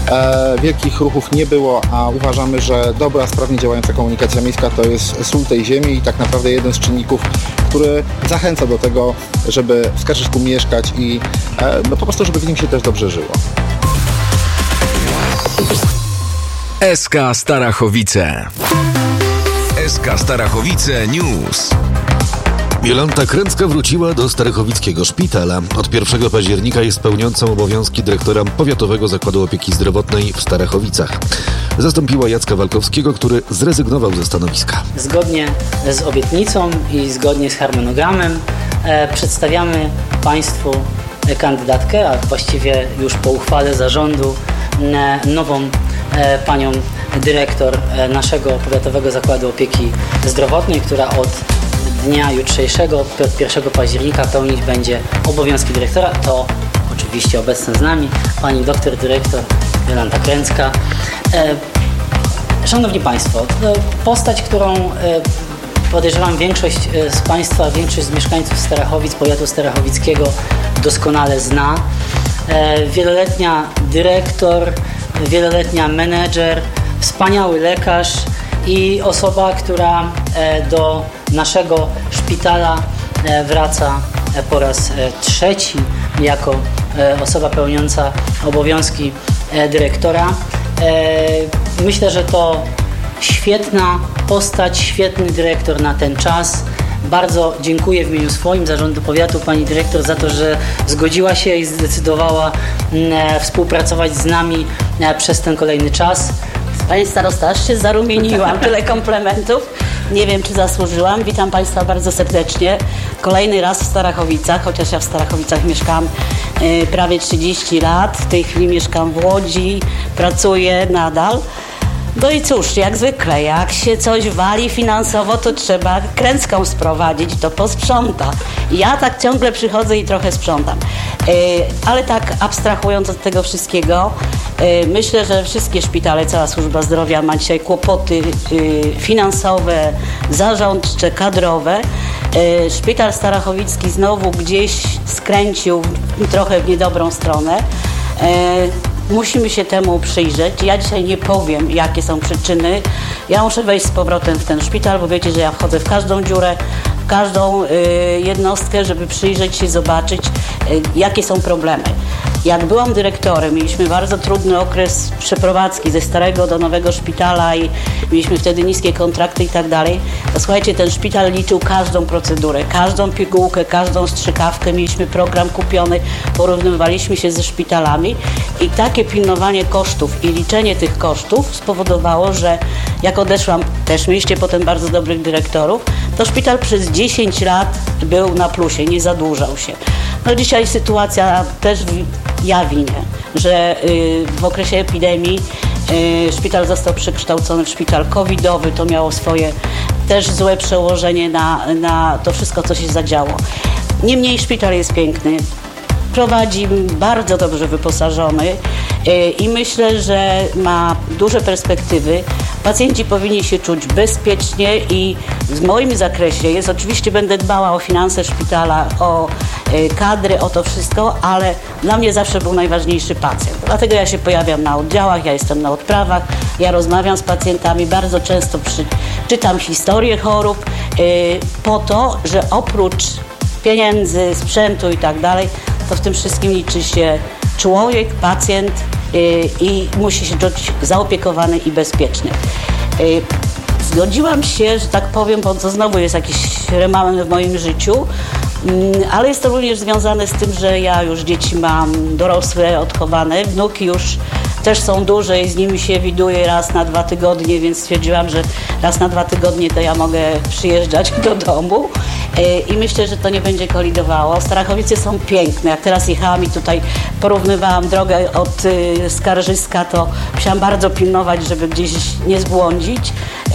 e, wielkich ruchów nie było, a uważamy, że dobra, sprawnie działająca komunikacja miejska to jest sól tej ziemi i tak naprawdę jeden z czynników, który zachęca do tego, żeby w Skarżysku mieszkać i e, no po prostu, żeby w nim się też dobrze żyło. S K Starachowice. S K Starachowice News. Jolanta Kręcka wróciła do Starachowickiego Szpitala. Od pierwszego października jest pełniącą obowiązki dyrektora Powiatowego Zakładu Opieki Zdrowotnej w Starachowicach. Zastąpiła Jacka Walkowskiego, który zrezygnował ze stanowiska. Zgodnie z obietnicą i zgodnie z harmonogramem e, przedstawiamy Państwu kandydatkę, a właściwie już po uchwale zarządu e, nową e, panią dyrektor e, naszego Powiatowego Zakładu Opieki Zdrowotnej, która od dnia jutrzejszego, od pierwszego października pełnić będzie obowiązki dyrektora. To oczywiście obecna z nami pani doktor dyrektor Jolanta Kręcka. E, Szanowni Państwo, postać, którą e, podejrzewam większość z Państwa, większość z mieszkańców Starachowic, powiatu starachowickiego doskonale zna. E, wieloletnia dyrektor, wieloletnia menedżer, wspaniały lekarz i osoba, która e, do naszego szpitala e, wraca e, po raz e, trzeci jako e, osoba pełniąca obowiązki dyrektora. Myślę, że to świetna postać, świetny dyrektor na ten czas. Bardzo dziękuję w imieniu swoim Zarządu Powiatu pani dyrektor za to, że zgodziła się i zdecydowała współpracować z nami przez ten kolejny czas. Panie starosta, aż się zarumieniłam, tyle komplementów. Nie wiem, czy zasłużyłam. Witam Państwa bardzo serdecznie. Kolejny raz w Starachowicach, chociaż ja w Starachowicach mieszkam y, prawie trzydzieści lat. W tej chwili mieszkam w Łodzi, pracuję nadal. No i cóż, jak zwykle, jak się coś wali finansowo, to trzeba kręcką sprowadzić, to posprząta. Ja tak ciągle przychodzę i trochę sprzątam. Yy, ale tak abstrahując od tego wszystkiego, yy, myślę, że wszystkie szpitale, cała służba zdrowia ma dzisiaj kłopoty yy, finansowe, zarządcze, kadrowe. Yy, szpital starachowicki znowu gdzieś skręcił trochę w niedobrą stronę. Yy, Musimy się temu przyjrzeć. Ja dzisiaj nie powiem, jakie są przyczyny. Ja muszę wejść z powrotem w ten szpital, bo wiecie, że ja wchodzę w każdą dziurę, w każdą y, jednostkę, żeby przyjrzeć się, zobaczyć, y, jakie są problemy. Jak byłam dyrektorem, mieliśmy bardzo trudny okres przeprowadzki ze starego do nowego szpitala i mieliśmy wtedy niskie kontrakty i tak dalej. To słuchajcie, ten szpital liczył każdą procedurę, każdą pigułkę, każdą strzykawkę. Mieliśmy program kupiony, porównywaliśmy się ze szpitalami i takie pilnowanie kosztów i liczenie tych kosztów spowodowało, że jak odeszłam, też mieliście potem bardzo dobrych dyrektorów, to szpital przez dziesięć lat był na plusie, nie zadłużał się. No dzisiaj sytuacja też ja winię, że w okresie epidemii szpital został przekształcony w szpital covidowy, to miało swoje też złe przełożenie na, na to wszystko, co się zadziało. Niemniej szpital jest piękny, prowadzi bardzo dobrze wyposażony i myślę, że ma duże perspektywy. Pacjenci powinni się czuć bezpiecznie i w moim zakresie jest, oczywiście będę dbała o finanse szpitala, o kadry, o to wszystko, ale dla mnie zawsze był najważniejszy pacjent. Dlatego ja się pojawiam na oddziałach, ja jestem na odprawach, ja rozmawiam z pacjentami, bardzo często przy, czytam historię chorób yy, po to, że oprócz pieniędzy, sprzętu i tak dalej, to w tym wszystkim liczy się człowiek, pacjent yy, i musi się czuć zaopiekowany i bezpieczny. Yy, Zgodziłam się, że tak powiem, bo to znowu jest jakiś remanent w moim życiu, ale jest to również związane z tym, że ja już dzieci mam dorosłe, odchowane, wnuki już też są duże i z nimi się widuję raz na dwa tygodnie, więc stwierdziłam, że raz na dwa tygodnie to ja mogę przyjeżdżać do domu i myślę, że to nie będzie kolidowało. Starachowice są piękne. Jak teraz jechałam i tutaj porównywałam drogę od Skarżyska, to musiałam bardzo pilnować, żeby gdzieś nie zbłądzić.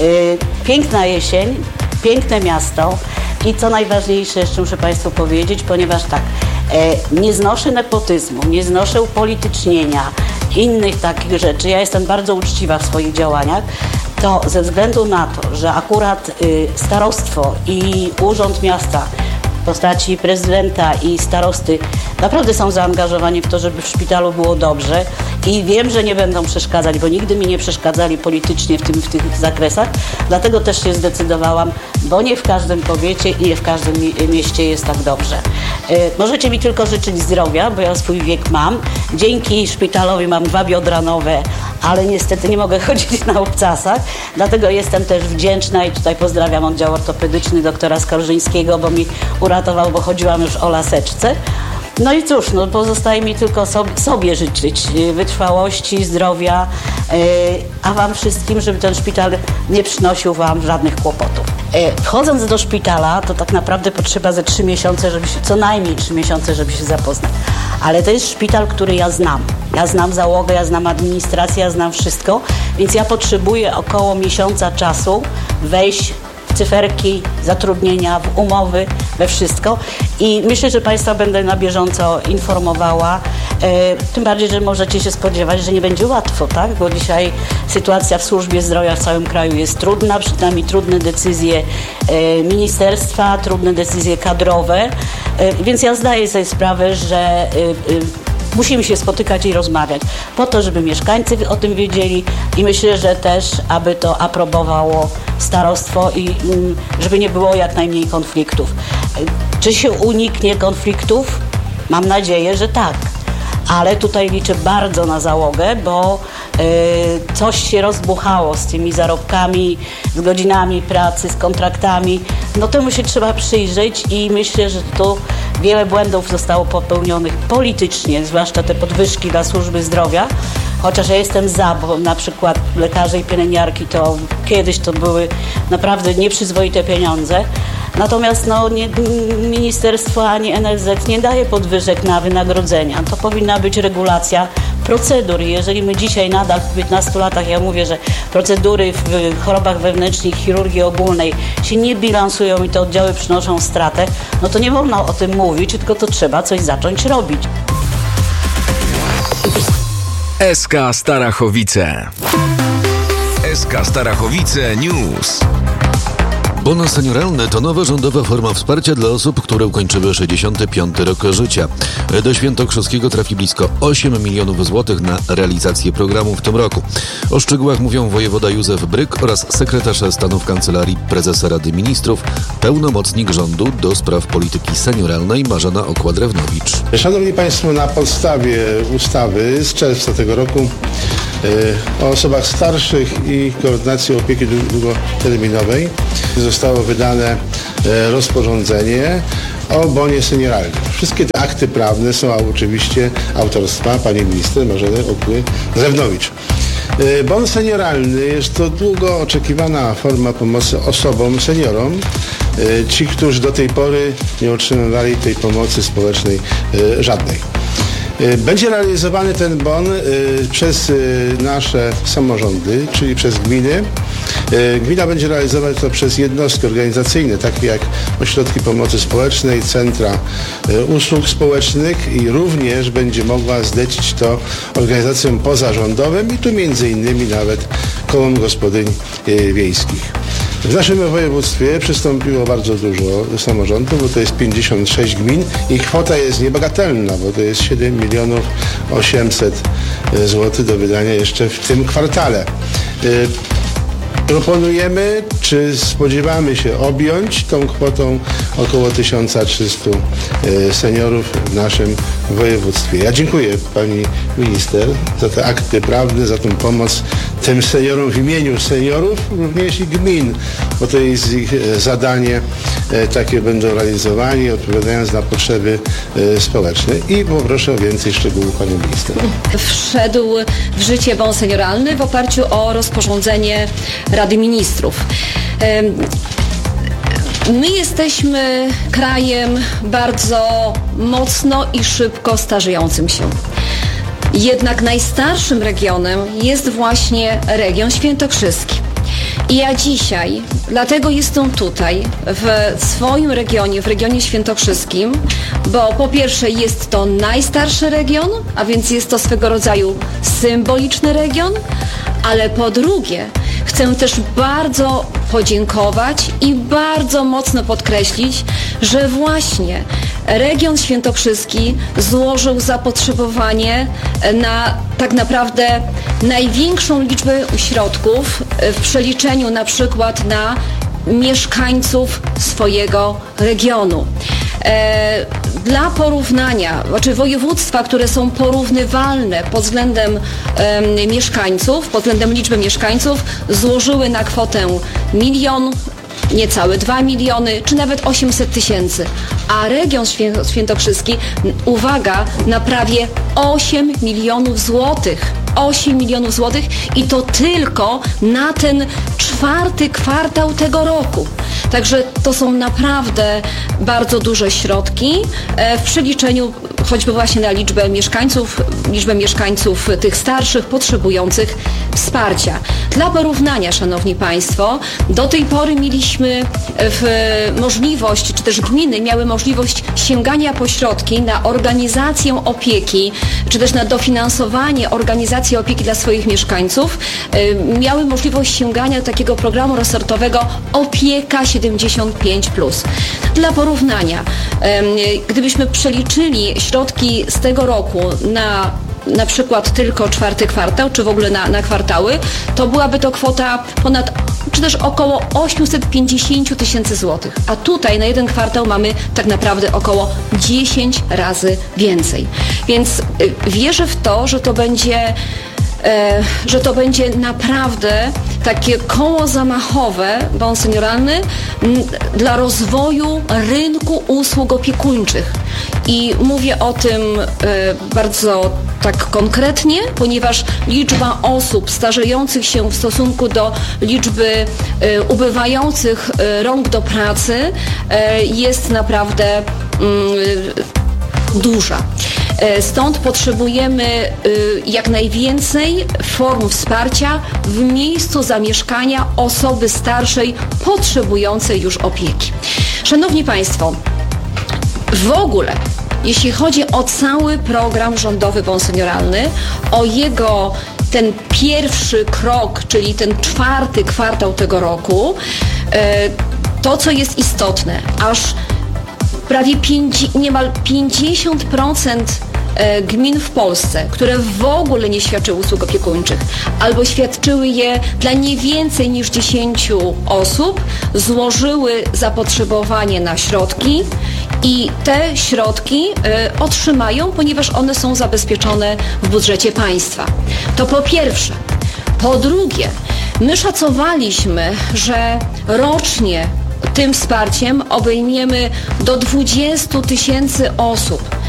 Piękna jesień, piękne miasto i co najważniejsze, jeszcze muszę Państwu powiedzieć, ponieważ tak, nie znoszę nepotyzmu, nie znoszę upolitycznienia, innych takich rzeczy. Ja jestem bardzo uczciwa w swoich działaniach, to ze względu na to, że akurat starostwo i Urząd Miasta w postaci prezydenta i starosty naprawdę są zaangażowani w to, żeby w szpitalu było dobrze i wiem, że nie będą przeszkadzać, bo nigdy mi nie przeszkadzali politycznie w, tym, w tych zakresach, dlatego też się zdecydowałam, bo nie w każdym powiecie i nie w każdym mieście jest tak dobrze. Yy, możecie mi tylko życzyć zdrowia, bo ja swój wiek mam. Dzięki szpitalowi mam dwa biodra nowe, ale niestety nie mogę chodzić na obcasach, dlatego jestem też wdzięczna i tutaj pozdrawiam oddział ortopedyczny doktora Skorżyńskiego, bo mi uratował, bo chodziłam już o laseczce. No i cóż, no pozostaje mi tylko sobie, sobie życzyć wytrwałości, zdrowia, yy, a Wam wszystkim, żeby ten szpital nie przynosił Wam żadnych kłopotów. Yy, wchodząc do szpitala, to tak naprawdę potrzeba ze trzy miesiące, żeby się, co najmniej trzy miesiące, żeby się zapoznać. Ale to jest szpital, który ja znam. Ja znam załogę, ja znam administrację, ja znam wszystko, więc ja potrzebuję około miesiąca czasu wejść cyferki, zatrudnienia, w umowy, we wszystko i myślę, że Państwa będę na bieżąco informowała, e, tym bardziej, że możecie się spodziewać, że nie będzie łatwo, tak? Bo dzisiaj sytuacja w służbie zdrowia w całym kraju jest trudna, przed nami trudne decyzje e, ministerstwa, trudne decyzje kadrowe, e, więc ja zdaję sobie sprawę, że e, e, musimy się spotykać i rozmawiać po to, żeby mieszkańcy o tym wiedzieli i myślę, że też, aby to aprobowało starostwo i żeby nie było jak najmniej konfliktów. Czy się uniknie konfliktów? Mam nadzieję, że tak. ale tutaj liczę bardzo na załogę, bo y, coś się rozbuchało z tymi zarobkami, z godzinami pracy, z kontraktami. No temu się trzeba przyjrzeć i myślę, że tu wiele błędów zostało popełnionych politycznie, zwłaszcza te podwyżki dla służby zdrowia. Chociaż ja jestem za, bo na przykład lekarze i pielęgniarki to kiedyś to były naprawdę nieprzyzwoite pieniądze. Natomiast no, nie, ministerstwo ani N F Z nie daje podwyżek na wynagrodzenia. To powinna być regulacja procedur. Jeżeli my dzisiaj nadal w piętnastu latach, ja mówię, że procedury w chorobach wewnętrznych, chirurgii ogólnej się nie bilansują i te oddziały przynoszą stratę, no to nie wolno o tym mówić, tylko to trzeba coś zacząć robić. S K Starachowice. S K Starachowice News. Bon senioralny to nowa rządowa forma wsparcia dla osób, które ukończyły sześćdziesiąty piąty rok życia. Do Świętokrzyskiego trafi blisko osiem milionów złotych na realizację programu w tym roku. O szczegółach mówią wojewoda Józef Bryk oraz sekretarz stanu w Kancelarii Prezesa Rady Ministrów, pełnomocnik rządu do spraw polityki senioralnej Marzena Okła-Drewnowicz. Szanowni Państwo, na podstawie ustawy z czerwca tego roku o osobach starszych i koordynacji opieki długoterminowej zostało wydane rozporządzenie o bonie senioralnym. Wszystkie te akty prawne są oczywiście autorstwa pani minister Marzeny Okły-Drewnowicz. Bon senioralny jest to długo oczekiwana forma pomocy osobom, seniorom, ci, którzy do tej pory nie otrzymywali tej pomocy społecznej żadnej. Będzie realizowany ten bon przez nasze samorządy, czyli przez gminy. Gmina będzie realizować to przez jednostki organizacyjne, takie jak ośrodki pomocy społecznej, centra usług społecznych i również będzie mogła zlecić to organizacjom pozarządowym i tu między innymi nawet kołom gospodyń wiejskich. W naszym województwie przystąpiło bardzo dużo samorządów, bo to jest pięćdziesiąt sześć gmin i kwota jest niebagatelna, bo to jest siedem milionów osiemset złotych do wydania jeszcze w tym kwartale. Proponujemy, czy spodziewamy się objąć tą kwotą około tysiąc trzysta seniorów w naszym województwie. Ja dziękuję pani minister za te akty prawne, za tą pomoc tym seniorom w imieniu seniorów, również i gmin, bo to jest ich zadanie, takie będą realizowani, odpowiadając na potrzeby społeczne. I poproszę o więcej szczegółów panią minister. Wszedł w życie bon senioralny w oparciu o rozporządzenie Rady Ministrów. My jesteśmy krajem bardzo mocno i szybko starzejącym się. Jednak najstarszym regionem jest właśnie region świętokrzyski. I ja dzisiaj, dlatego jestem tutaj, w swoim regionie, w regionie świętokrzyskim, bo po pierwsze jest to najstarszy region, a więc jest to swego rodzaju symboliczny region, ale po drugie chcę też bardzo podziękować i bardzo mocno podkreślić, że właśnie region świętokrzyski złożył zapotrzebowanie na tak naprawdę największą liczbę środków w przeliczeniu na przykład na mieszkańców swojego regionu. E, dla porównania, znaczy województwa, które są porównywalne pod względem e, mieszkańców, pod względem liczby mieszkańców, złożyły na kwotę milion, niecałe dwa miliony, czy nawet osiemset tysięcy. A region Świę- Świętokrzyski, uwaga, na prawie osiem milionów złotych. osiem milionów złotych i to tylko na ten czwarty kwartał tego roku. Także to są naprawdę bardzo duże środki w przeliczeniu choćby właśnie na liczbę mieszkańców, liczbę mieszkańców tych starszych, potrzebujących wsparcia. Dla porównania, szanowni państwo, do tej pory mieliśmy w możliwość, czy też gminy miały możliwość sięgania po środki na organizację opieki, czy też na dofinansowanie organizacji opieki dla swoich mieszkańców, miały możliwość sięgania do takiego programu resortowego Opieka siedemdziesiąt pięć plus. Dla porównania, gdybyśmy przeliczyli środki z tego roku na na przykład tylko czwarty kwartał, czy w ogóle na, na kwartały, to byłaby to kwota ponad, czy też około osiemset pięćdziesiąt tysięcy złotych. A tutaj na jeden kwartał mamy tak naprawdę około dziesięć razy więcej. Więc wierzę w to, że to będzie że to będzie naprawdę takie koło zamachowe, bon senioralny, dla rozwoju rynku usług opiekuńczych. I mówię o tym bardzo tak konkretnie, ponieważ liczba osób starzejących się w stosunku do liczby ubywających rąk do pracy jest naprawdę duża. Stąd potrzebujemy jak najwięcej form wsparcia w miejscu zamieszkania osoby starszej potrzebującej już opieki. Szanowni Państwo, w ogóle jeśli chodzi o cały program rządowy bon senioralny, o jego ten pierwszy krok, czyli ten czwarty kwartał tego roku, to co jest istotne, aż prawie pięć, niemal pięćdziesiąt procent gmin w Polsce, które w ogóle nie świadczyły usług opiekuńczych albo świadczyły je dla nie więcej niż dziesięciu osób, złożyły zapotrzebowanie na środki i te środki y, otrzymają, ponieważ one są zabezpieczone w budżecie państwa. To po pierwsze. Po drugie, my szacowaliśmy, że rocznie tym wsparciem obejmiemy do dwudziestu tysięcy osób.